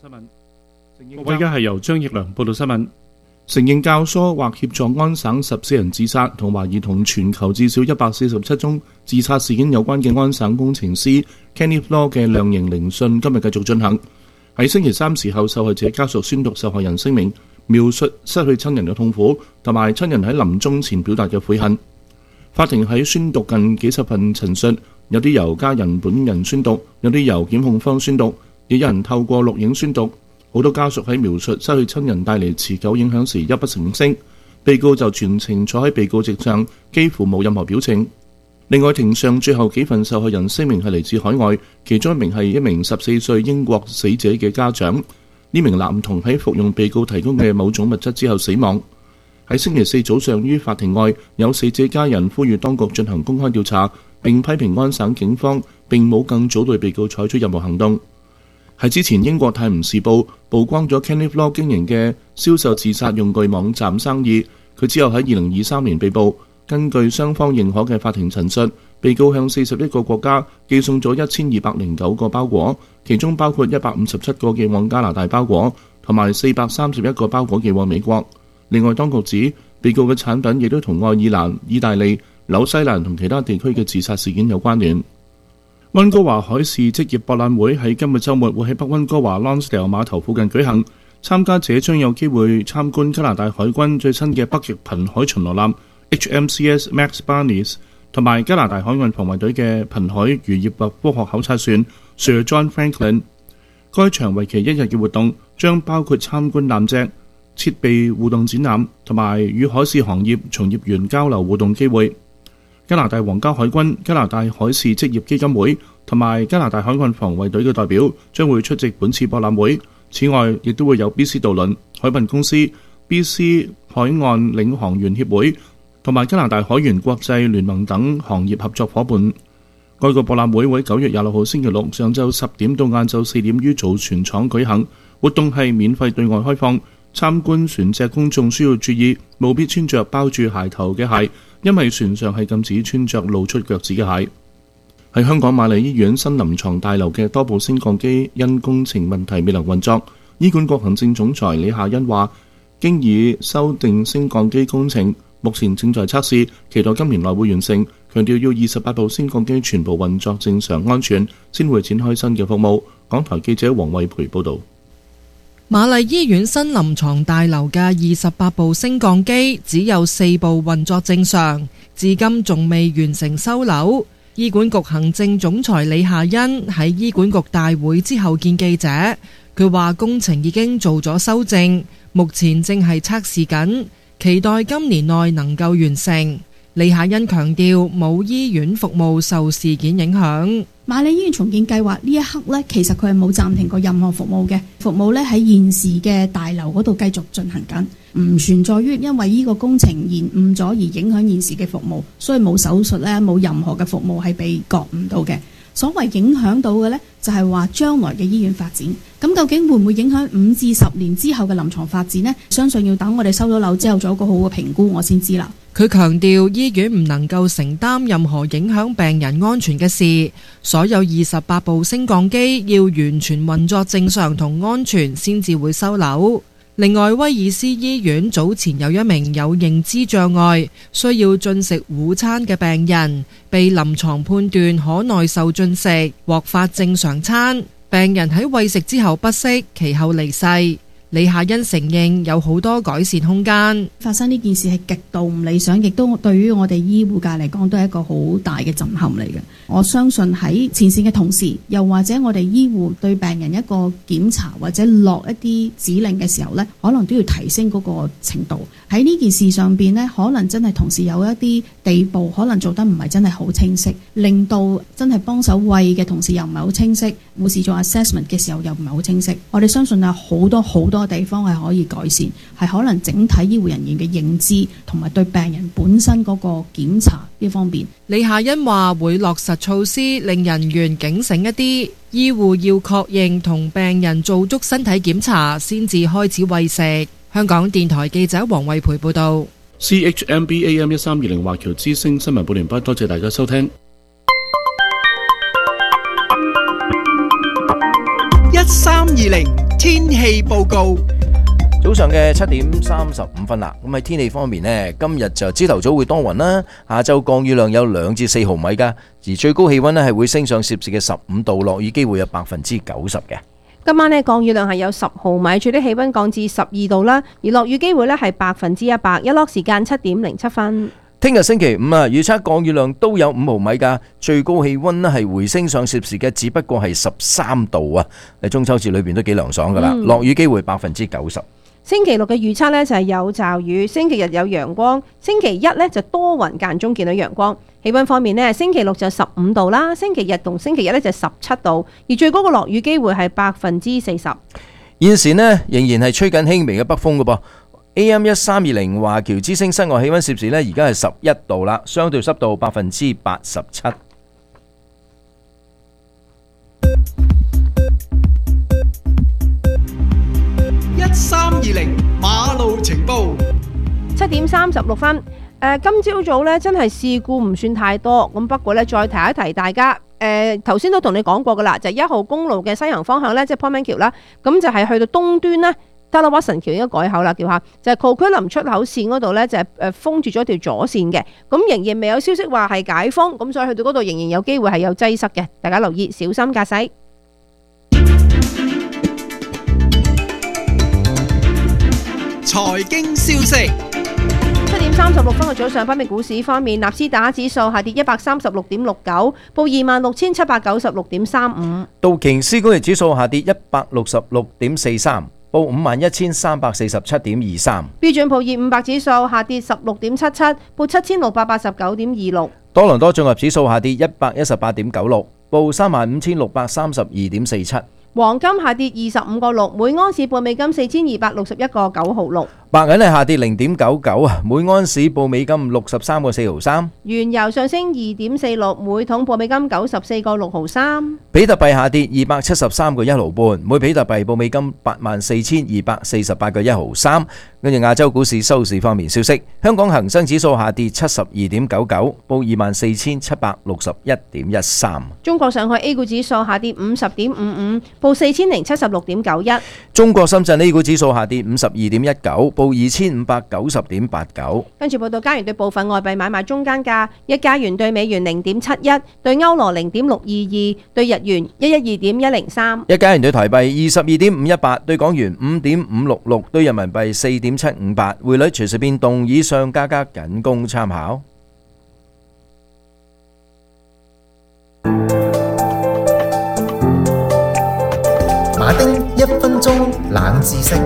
新聞。承認教唆或協助安省14人自殺，同懷疑同全球至少147宗自殺事件有關嘅安省工程師 Kenneth Law 嘅量刑聆訊今日繼續進行。喺星期三時候，受害者家屬宣讀受害人聲明， 描述失去親人嘅痛苦，同埋親人喺臨終前表達嘅悔恨。法庭喺宣讀近幾十份陳述，有啲由家人本人宣讀，有啲由檢控方宣讀，亦有人透過錄影宣讀。好多家屬喺描述失去親人帶嚟持久影響時泣不成聲，被告就全程坐喺被告席上，幾乎冇任何表情。另外，庭上最後幾份受害人聲明係嚟自海外，其中一名係一名14歲英國死者嘅家長。呢名男童喺服用被告提供嘅某種物質之後死亡。喺星期四早上於法庭外，有死者家人呼籲當局進行公開調查，並批評安省警方並冇更早對被告採取任何行動。喺之前，英國泰晤士報曝光咗 Kenneth Law 經營嘅銷售自殺用具網站生意，佢之後喺2023年被捕。根據雙方認可嘅法庭陳述，被告向41個國家寄送咗1209個包裹，其中包括157個寄往加拿大包裹，同埋431個包裹寄往美國。另外，當局指被告嘅產品亦都同愛爾蘭、意大利、紐西蘭同其他地區嘅自殺事件有關聯。溫哥華海事職業博覽會喺今日週末會喺北溫哥華 Lonsdale 碼頭附近舉行，參加者將有機會參觀加拿大海軍最新嘅北極瀕海巡邏艦 HMCS Max Barnes 同埋加拿大海岸防衛隊嘅瀕海漁業及科學考察船 Sir John Franklin。該場為期1日嘅活動將包括參觀艦隻、設備互動展覽同埋與海事行業從業員交流互動機會。加拿大皇家海軍、加拿大海事職業基金會同埋加拿大海岸防衛隊嘅代表將會出席本次博覽會。此外，亦都會有 BC 渡輪、海運公司、BC 海岸領航員協會同埋加拿大海員國際聯盟等行業合作伙伴。該個博覽會喺9月26號星期六上晝10點到晏晝4點於造船廠舉行，活動係免費對外開放。參觀船隻公眾需要注意，務必穿着包住鞋頭嘅鞋，因為船上係禁止穿着露出腳趾嘅鞋。喺香港瑪麗醫院新臨床大樓嘅多部升降機因工程問題未能運作，醫管局行政總裁李夏欣話，經已修訂升降機工程，目前正在測試，期待今年內會完成。強調要28部升降機全部運作正常安全，先會展開新嘅服務。港台記者黃慧培報導。 瑪麗醫院新臨床大樓嘅28部升降機只有4部運作正常，至今仲未完成收樓。醫管局行政總裁李夏欣喺醫管局大會之後見記者，佢話工程已經做咗修正，目前正係測試緊，期待今年內能夠完成。李夏欣強調冇醫院服務受事件影響。 瑪麗醫院重建計劃呢一刻呢，其實佢係冇暫停過任何服務嘅，服務呢喺現時嘅大樓嗰度繼續進行緊，唔存在於因為呢個工程延誤咗而影響現時嘅服務，所以冇手術呢，冇任何嘅服務係被割唔到嘅。所謂影響到嘅呢，就係話將來嘅醫院發展。咁究竟會唔會影響5至10年之後嘅臨床發展呢？相信要等我哋收咗樓之後做一個好嘅評估，我先知啦。 佢強調醫院唔能夠承擔任何影響病人安全嘅事，所有28部升降機要完全運作正常同安全先至會收樓。另外，威爾斯醫院早前有一名有認知障礙需要進食午餐嘅病人，被臨床判斷可耐受進食，獲發正常餐。病人喺餵食之後不適，其後離世。李夏欣承認有好多改善空間。 發生呢件事係極度唔理想，亦都對於我哋醫護界嚟講都係一個好大嘅震撼嚟嘅。我相信喺前線嘅同事，又或者我哋醫護對病人一個檢查或者落一啲指令嘅時候呢，可能都要提升嗰個程度。喺呢件事上邊呢，可能真係同時有一啲地步可能做得唔係真係好清晰，令到真係幫手餵嘅同事又唔係好清晰，護士做 assessment 嘅時候又唔係好清晰。我哋相信有好多地方係可以改善，係可能整體醫護人員嘅認知同埋對病人本身嗰個檢查呢方面。 李夏欣話會落實措施，令人員警醒一啲，醫護要確認同病人做足身體檢查先至開始餵食。香港電台記者黃慧培報道。 CHMB AM 1320華僑之聲新聞報完畢，多謝大家收聽。 1320天氣報告。 早上嘅7點35分啦，咁喺天氣方面呢，今日就朝頭早會多雲啦，下晝降雨量有2至4毫米噶，而最高氣溫呢係會升上攝氏嘅15度，落雨機會有90%嘅。 今晚呢降雨量係有10毫米，最低氣溫降至12度啦，而落雨機會呢係100%，日落時間7:07分。 聽日星期五啊，預測降雨量都有5毫米㗎，最高氣溫呢係回升上攝氏嘅，只不過係13度啊！喺中秋節裏邊都幾涼爽㗎啦，落雨機會90%。 星期六嘅預測呢就係有驟雨，星期日有陽光，星期一呢就多雲間中見到陽光。氣溫方面呢，星期六就15度啦，星期日同星期日呢就17度，而最高嘅落雨機會係40%。 現時呢仍然係吹緊輕微嘅北風㗎噃。AM1320華僑之聲室外氣溫攝氏呢而家係11度啦，相對濕度87%。 1320馬路情報 7:36分。今朝早咧真係事故唔算太多，咁不過咧再提一提大家，頭先都同你講過噶啦，就係1號公路嘅西行方向咧，即係 Point Man 橋啦，咁就係去到東端咧，Darla Watson 橋應該改口啦，叫下就係 Coquitlam 出口線嗰度咧，就係封住咗條左線嘅，咁仍然未有消息話係解封，咁所以去到嗰度仍然有機會係有擠塞嘅，大家留意小心駕駛。 財經消息 7:36分嘅早上，北美股市方面，納斯達克指數下跌136.69，報26,796.35。 道瓊斯工業指數下跌166.43，報51,347.23。 標準普爾500指數下跌16.77，報7,689.26。 多倫多綜合指數下跌118.96，報35,632.47。 黃金下跌25.6，每安士報美金4,261.9毫六。 白銀係下跌0.99啊，每安士報美金63.4毫三。 原油上升2.46，每桶報美金94.6毫三。 比特幣下跌273.1毫半，每比特幣報美金84,248.1毫三。跟住亞洲股市收市方面消息，香港恒生指數下跌72.99，報24,761.13。 中國上海 A 股指數下跌50.55，報4,076.91。 中國深圳 A 股指數下跌52.19，報2,590.89。 跟住報道加元對部分外幣買賣中間價：一加元對美元0.71，對歐羅0.622，對日元112.103。 一加元對台幣22.518，對港元5.566，對人民幣4.758。匯率隨時變動，以上價格僅供參考。 馬丁1分鐘冷知識。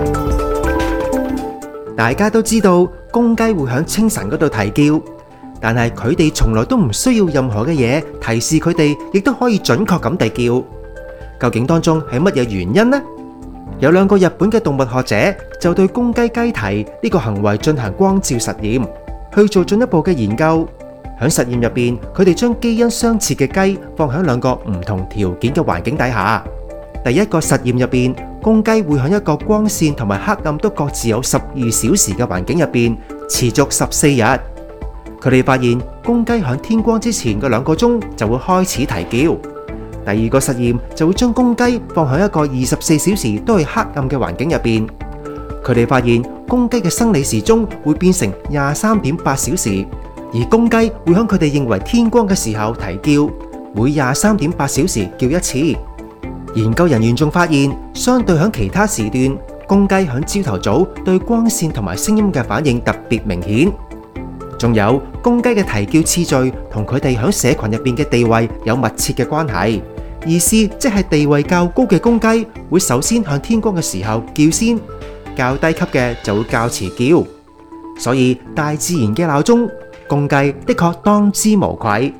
大家都知道公雞會響清晨嗰度啼叫，但係佢哋從來都唔需要任何嘅嘢提示佢哋，亦都可以準確咁地叫。究竟當中係乜嘢原因呢？有2個日本嘅動物學者就對公雞雞啼呢個行為進行光照實驗，去做進一步嘅研究。響實驗入邊，佢哋將基因相似嘅雞放響2個唔同條件嘅環境底下。第一個實驗入邊，公雞會響一個光線同埋黑暗都各自有12小時嘅環境入邊持續14日。佢哋發現公雞響天光之前嘅2個鐘就會開始啼叫。第二個實驗就會將公雞放響一個24小時都係黑暗嘅環境入邊。佢哋發現公雞嘅生理時鐘會變成23.8小時，而公雞會響佢哋認為天光嘅時候啼叫，每23.8小時叫一次。研究人員仲發現，相對響其他時段，公雞響朝頭早對光線同埋聲音嘅反應特別明顯。仲有公雞嘅啼叫次序同佢哋響社群入邊嘅地位有密切嘅關係，意思即係地位較高嘅公雞會首先向天光嘅時候叫先，較低級嘅就會較遲叫。所以大自然嘅鬧鐘，公雞的確當之無愧。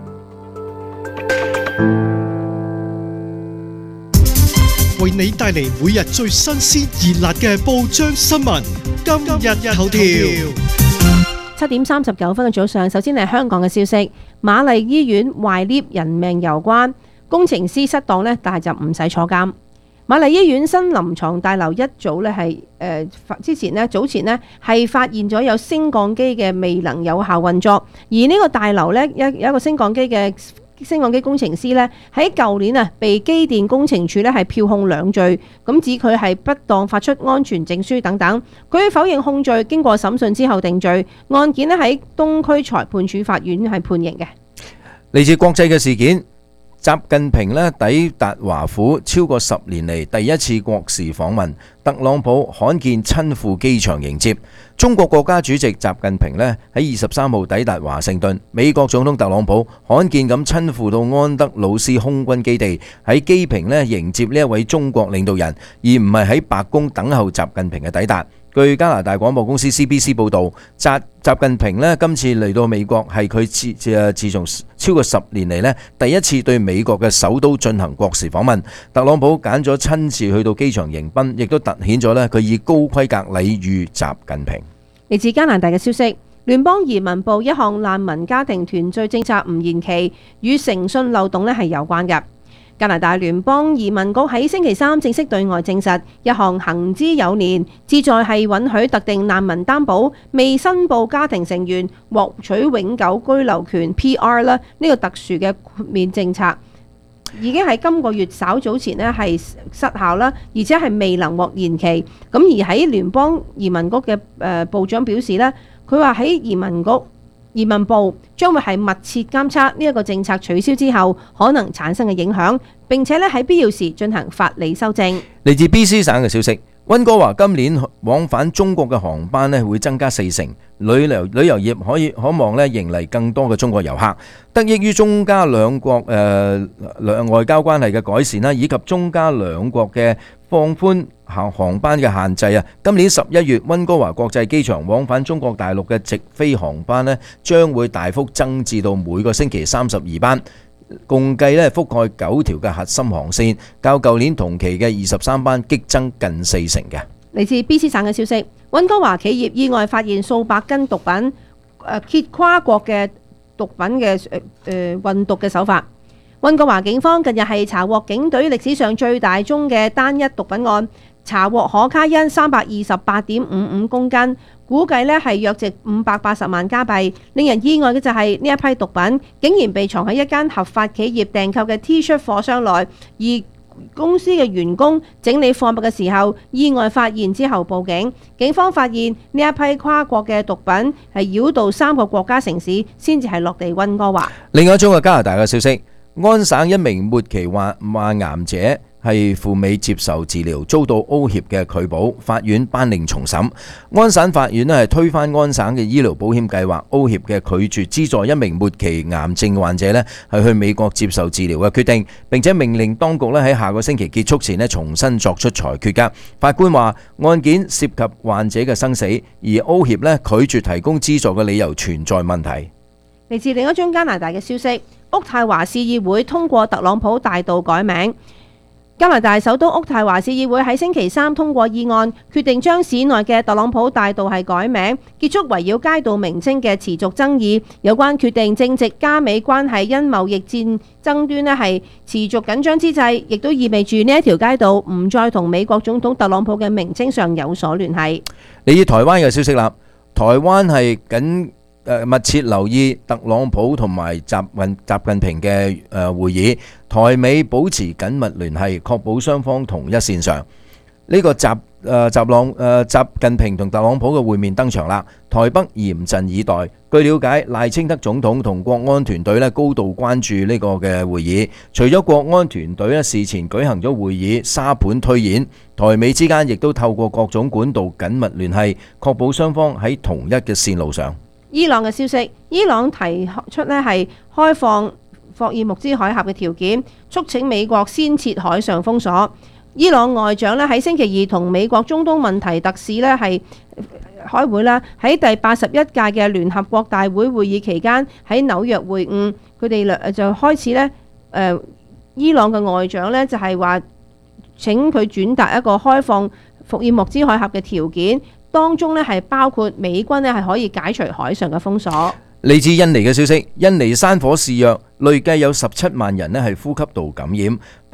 為你帶嚟每日最新鮮熱辣嘅報章新聞，今日頭條。 7:39分嘅早上，首先係香港嘅消息。瑪麗醫院壞 lift 人命攸關，工程師失當呢，但係就唔使坐監。瑪麗醫院新臨床大樓一早呢係早前呢係發現咗有升降機嘅未能有效運作，而呢個大樓呢有一個升降機工程師呢，喺舊年啊被機電工程署呢係票控2罪，咁指佢係不當發出安全證書等等。佢否認控罪，經過審訊之後定罪。案件呢喺東區裁判處法院係判刑嘅。 嚟自國際嘅事件， 習近平咧抵達華府超過10年嚟第一次國事訪問，特朗普罕見親赴機場迎接。中國國家主席習近平咧喺23號抵達華盛頓，美國總統特朗普罕見咁親赴到安德魯斯空軍基地，喺機坪咧迎接呢一位中國領導人，而唔係喺白宮等候習近平嘅抵達。據加拿大廣播公司 CBC 報導，習近平咧今次嚟到美國係佢自從超過10年嚟咧第一次對美國嘅首都進行國事訪問。特朗普揀咗親自去到機場迎賓，亦都突顯咗咧佢以高規格禮遇習近平。 嚟自加拿大嘅消息，聯邦移民部一項難民家庭團聚政策唔延期，與誠信漏洞咧係有關嘅。加拿大聯邦移民局喺星期三正式對外證實，一項行之有年，旨在係允許特定難民擔保未申報家庭成員獲取永久居留權 PR 啦，呢個特殊嘅豁免政策已經喺今個月稍早前呢係失效啦，而且係未能獲延期。咁而喺聯邦移民局嘅部長表示呢，佢話喺移民部將會係密切監測呢一個政策取消之後可能產生嘅影響，並且咧喺必要時進行法理修正。 嚟自 BC 省嘅消息，溫哥華今年往返中國嘅航班咧會增加40%，旅遊業可望咧迎嚟更多嘅中國遊客。得益於中加兩國外交關係嘅改善啦，以及中加兩國嘅放寬航班嘅限制啊，今年11月溫哥華國際機場往返中國大陸嘅直飛航班咧將會大幅增至到每個星期32班，共計咧覆蓋9條嘅核心航線，較舊年同期嘅23班激增近40%嘅。 嚟自 BC 省嘅消息，溫哥華企業意外發現數百斤毒品，揭跨國嘅毒品嘅運毒嘅手法。溫哥華警方近日係查獲警隊歷史上最大宗嘅單一毒品案，查獲可卡因328.55公斤，估計咧係約值580萬加幣。令人意外嘅就係呢一批毒品竟然被藏喺一間合法企業訂購嘅 T 恤貨箱內，而公司嘅員工整理貨物嘅時候意外發現之後報警。警方發現呢一批跨國嘅毒品係繞道3個國家城市先至係落地溫哥華。 另外一宗嘅加拿大嘅消息，安省一名末期患癌者係赴美接受治療，遭到歐協嘅拒保，法院頒令重審。安省法院咧係推翻安省嘅醫療保險計劃，歐協嘅拒絕資助一名末期癌症患者咧係去美國接受治療嘅決定，並且命令當局咧喺下個星期結束前咧重新作出裁決㗎。法官話案件涉及患者嘅生死，而歐協咧拒絕提供資助嘅理由存在問題。 嚟自另一宗加拿大嘅消息，渥太華市議會通過特朗普大道改名。加拿大首都渥太華市議會喺星期三通過議案，決定將市內嘅特朗普大道係改名，結束圍繞街道名稱嘅持續爭議。有關決定正值加美關係因貿易戰爭端係持續緊張之際，亦都意味住呢一條街道唔再同美國總統特朗普嘅名稱上有所聯繫。 嚟自台灣嘅消息啦，台灣係密切留意特朗普同埋習近平嘅會議，台美保持緊密聯繫，確保雙方同一線上。呢個習近平同特朗普嘅會面登場啦，台北嚴陣以待。據了解，賴清德總統同國安團隊咧高度關注呢個嘅會議。除咗國安團隊咧事前舉行咗會議沙盤推演，台美之間亦都透過各種管道緊密聯繫，確保雙方喺同一嘅線路上。 伊朗嘅消息，伊朗提出咧係開放霍爾木茲海峽嘅條件，促請美國先設海上封鎖。伊朗外長咧喺星期二同美國中東問題特使咧係開會啦，喺第81屆嘅聯合國大會會議期間喺紐約會晤，佢哋就開始咧伊朗嘅外長咧就係話請佢轉達一個開放霍爾木茲海峽嘅條件。當中咧係包括美軍咧係可以解除海上嘅封鎖。 嚟自印尼嘅消息，印尼山火肆虐，累計有17萬人咧係呼吸道感染，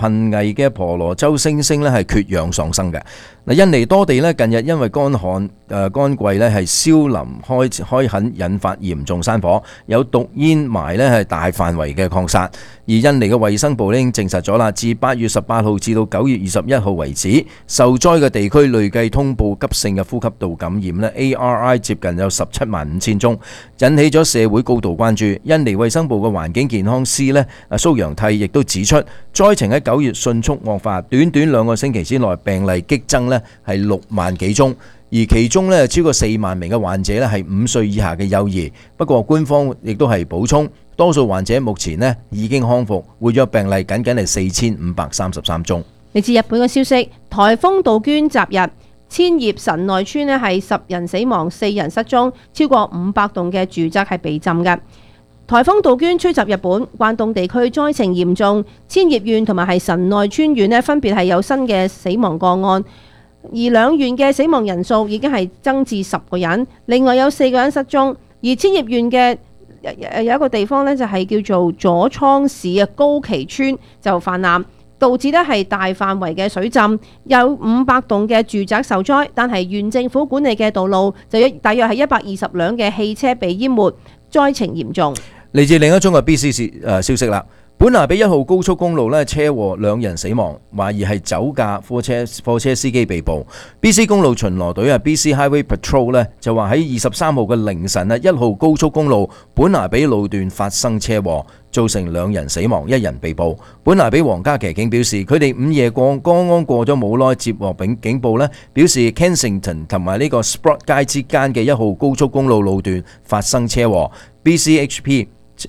瀕危嘅婆羅洲猩猩咧係缺氧喪生嘅。嗱，印尼多地咧近日因為乾季咧係燒林開墾，引發嚴重山火，有毒煙霾咧係大範圍嘅擴散。而印尼嘅衛生部已經證實咗啦，自8月18號至到9月21號為止，受災嘅地區累計通報急性嘅呼吸道感染咧 ARI 接近有175000宗，引起咗社會高度關注。印尼衛生部嘅環境健康司咧蘇陽娣亦都指出，災情喺9月迅速惡化，短短2個星期之內病例激增咧係6萬幾宗，而其中咧超過4萬名嘅患者咧係5歲以下嘅幼兒。不過官方亦都係補充，多數患者目前咧已經康復，活躍病例僅僅係4533宗。 嚟自日本嘅消息，颱風杜鵑襲日，千葉神內村咧係10人死亡，4人失蹤，超過500棟嘅住宅係被浸嘅。颱風杜鵑吹襲日本，關東地區災情嚴重，千葉縣同埋係神內村縣咧分別係有新嘅死亡個案，而兩縣嘅死亡人數已經係增至10個人，另外有4個人失蹤。而千葉縣嘅有一個地方咧就係叫做佐倉市嘅高崎村就氾濫，導致咧係大範圍嘅水浸，有500棟嘅住宅受災，但係縣政府管理嘅道路就大約係120輛嘅汽車被淹沒，災情嚴重。 嚟自另一宗嘅 BC 消息啦，本拿比1號高速公路咧車禍2人死亡，懷疑係酒駕貨車司機被捕。BC 公路巡邏隊BC Highway Patrol 咧就話喺23號嘅凌晨1號高速公路本拿比路段發生車禍，造成2人死亡，1人被捕。本拿比皇家騎警表示，佢哋午夜剛剛過咗冇耐接獲警報咧，表示 Kensington 同埋呢個 Sprott 街之間嘅1號高速公路路段發生車禍。BCHP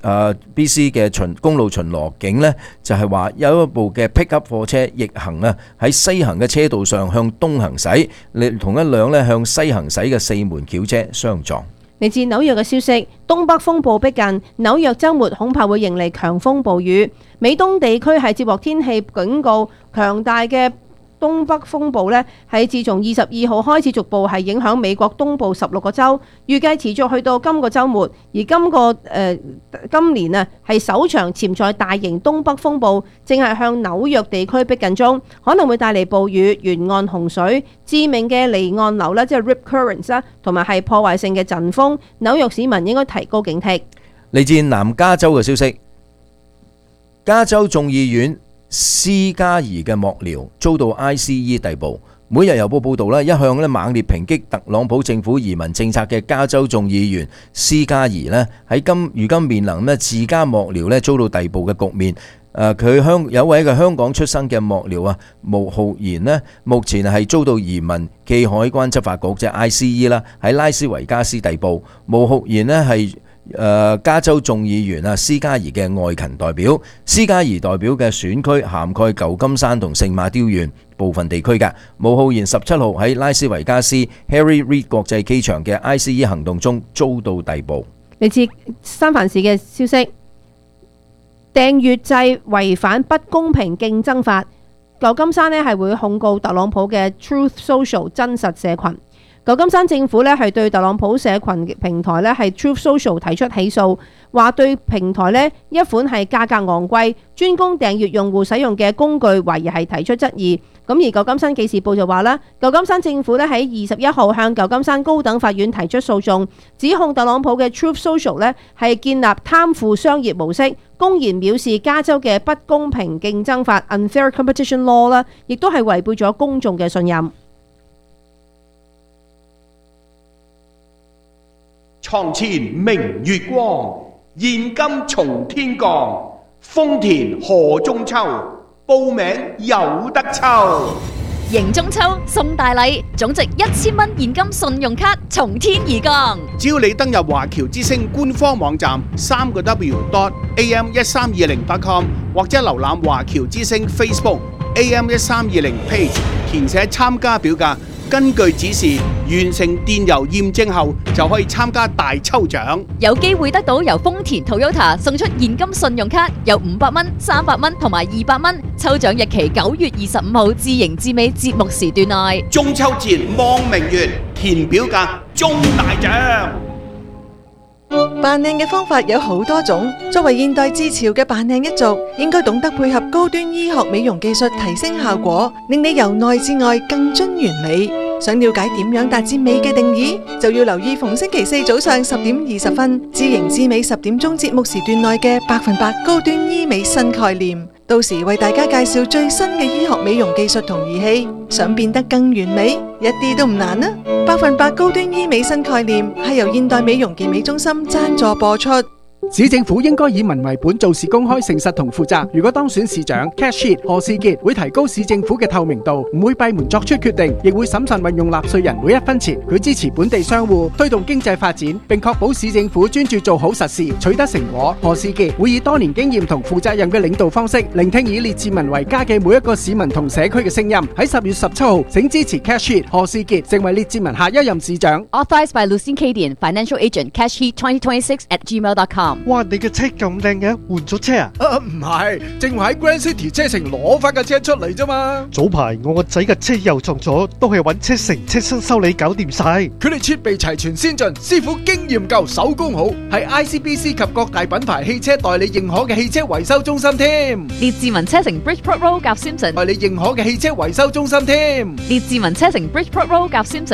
BC 嘅公路巡邏警呢，就係話有一部嘅 pickup 貨車逆行喺西行嘅車道上向東行駛，同一輛咧向西行駛嘅4門轎車相撞。 嚟自紐約嘅消息，東北風暴逼近，紐約週末恐怕會迎嚟強風暴雨。美東地區係接獲天氣警告，強大嘅東北風暴呢係自從22號開始逐步係影響美國東部16個州，預計持續去到今個週末。而今年啊係首場潛在大型東北風暴，正係向紐約地區逼近中，可能會帶嚟暴雨、沿岸洪水、致命嘅離岸流啦，即係 rip currents 啦，同埋係破壞性嘅陣風。紐約市民應該提高警惕。 嚟自南加州嘅消息，加州眾議院斯嘉儀嘅幕僚遭到 ICE 逮捕。每日郵報報導一向猛烈抨擊特朗普政府移民政策嘅加州眾議員斯嘉儀如今面臨自家幕僚遭到逮捕嘅局面。佢有位嘅香港出生嘅幕僚毛浩然目前係遭到移民暨海關執法局即係 ICE 喺拉斯維加斯逮捕。毛浩然係加州眾議員斯嘉儀嘅外勤代表。斯嘉儀代表嘅選區涵蓋舊金山同聖馬刁縣部分地區嘅。毛浩然17號喺拉斯維加斯 Harry Reid 國際機場嘅 ICE 行動中遭到逮捕。 嚟自三藩市嘅消息，訂閱制違反不公平競爭法，舊金山係會控告特朗普嘅 Truth Social 真實社群。舊金山政府係對特朗普社群平台係 Truth Social 提出起訴，話對平台一款係價格昂貴、專供訂閱用戶使用嘅工具，懷疑係提出質疑。咁而舊金山記事報就話啦，舊金山政府喺21號向舊金山高等法院提出訴訟，指控特朗普嘅 Truth Social 係建立貪腐商業模式，公然藐視加州嘅不公平競爭法 Unfair Competition Law 啦，亦都係違背咗公眾嘅信任。 床前明月光，現金從天降。豐田賀中秋，報名有得抽。 迎中秋送大禮，總值1000蚊現金信用卡從天而降。 只要你登入華僑之星官方網站3w.am1320.com 或者瀏覽華僑之星 Facebook AM1320 page， 填寫參加表格。根據指示完成電郵驗證後，就可以參加大抽獎， 有機會得到由豐田 Toyota 送出現金信用卡，有500蚊、300蚊同埋200蚊。抽獎日期9月25號至迎至尾節目時段內。 中秋節望明月，填表格中大獎。 扮靚嘅方法有好多種，作為現代至潮嘅扮靚一族，應該懂得配合高端醫學美容技術提升效果，令你由內至外更臻完美。想了解點樣達至美嘅定義，就要留意逢星期四早上10:20，知型知美10點鐘節目時段內嘅100%高端醫美新概念。到時為大家介紹最新嘅醫學美容技術同儀器，想變得更完美，一啲都唔難啊！100%高端醫美新概念係由現代美容健美中心贊助播出。 市政府應該以民為本，做事公開、誠實同負責。如果當選市長 Cash Heat 何士傑會提高市政府嘅透明度，唔會閉門作出決定，亦會審慎運用納稅人每一分錢。佢支持本地商戶推動經濟發展，並確保市政府專注做好實事，取得成果。何士傑會以多年經驗同負責任嘅領導方式，聆聽以列治文為家嘅每一個市民同社區嘅聲音。喺10月17號，請支持 Cash Heat 何士傑成為列治文下一任市長。 Authorized by Lucien Cadian, Financial Agent, Cash Heat 2026@gmail.com。 哇！你嘅車咁靚嘅，換咗車啊？ 唔係，正話喺 Grand City 車城攞翻架車出嚟啫嘛。 早排我個仔嘅車又撞咗，都係揾車城車身修理搞掂晒。 佢哋設備齊全先進，師傅經驗夠，手工好，係 ICBC 及各大品牌汽車代理認可嘅汽車維修中心添。 列治文車城 Bridgeport Road 夾 Simpson， 代理認可嘅汽車維修中心添。 列治文車城 Bridgeport Road 夾 Simpson。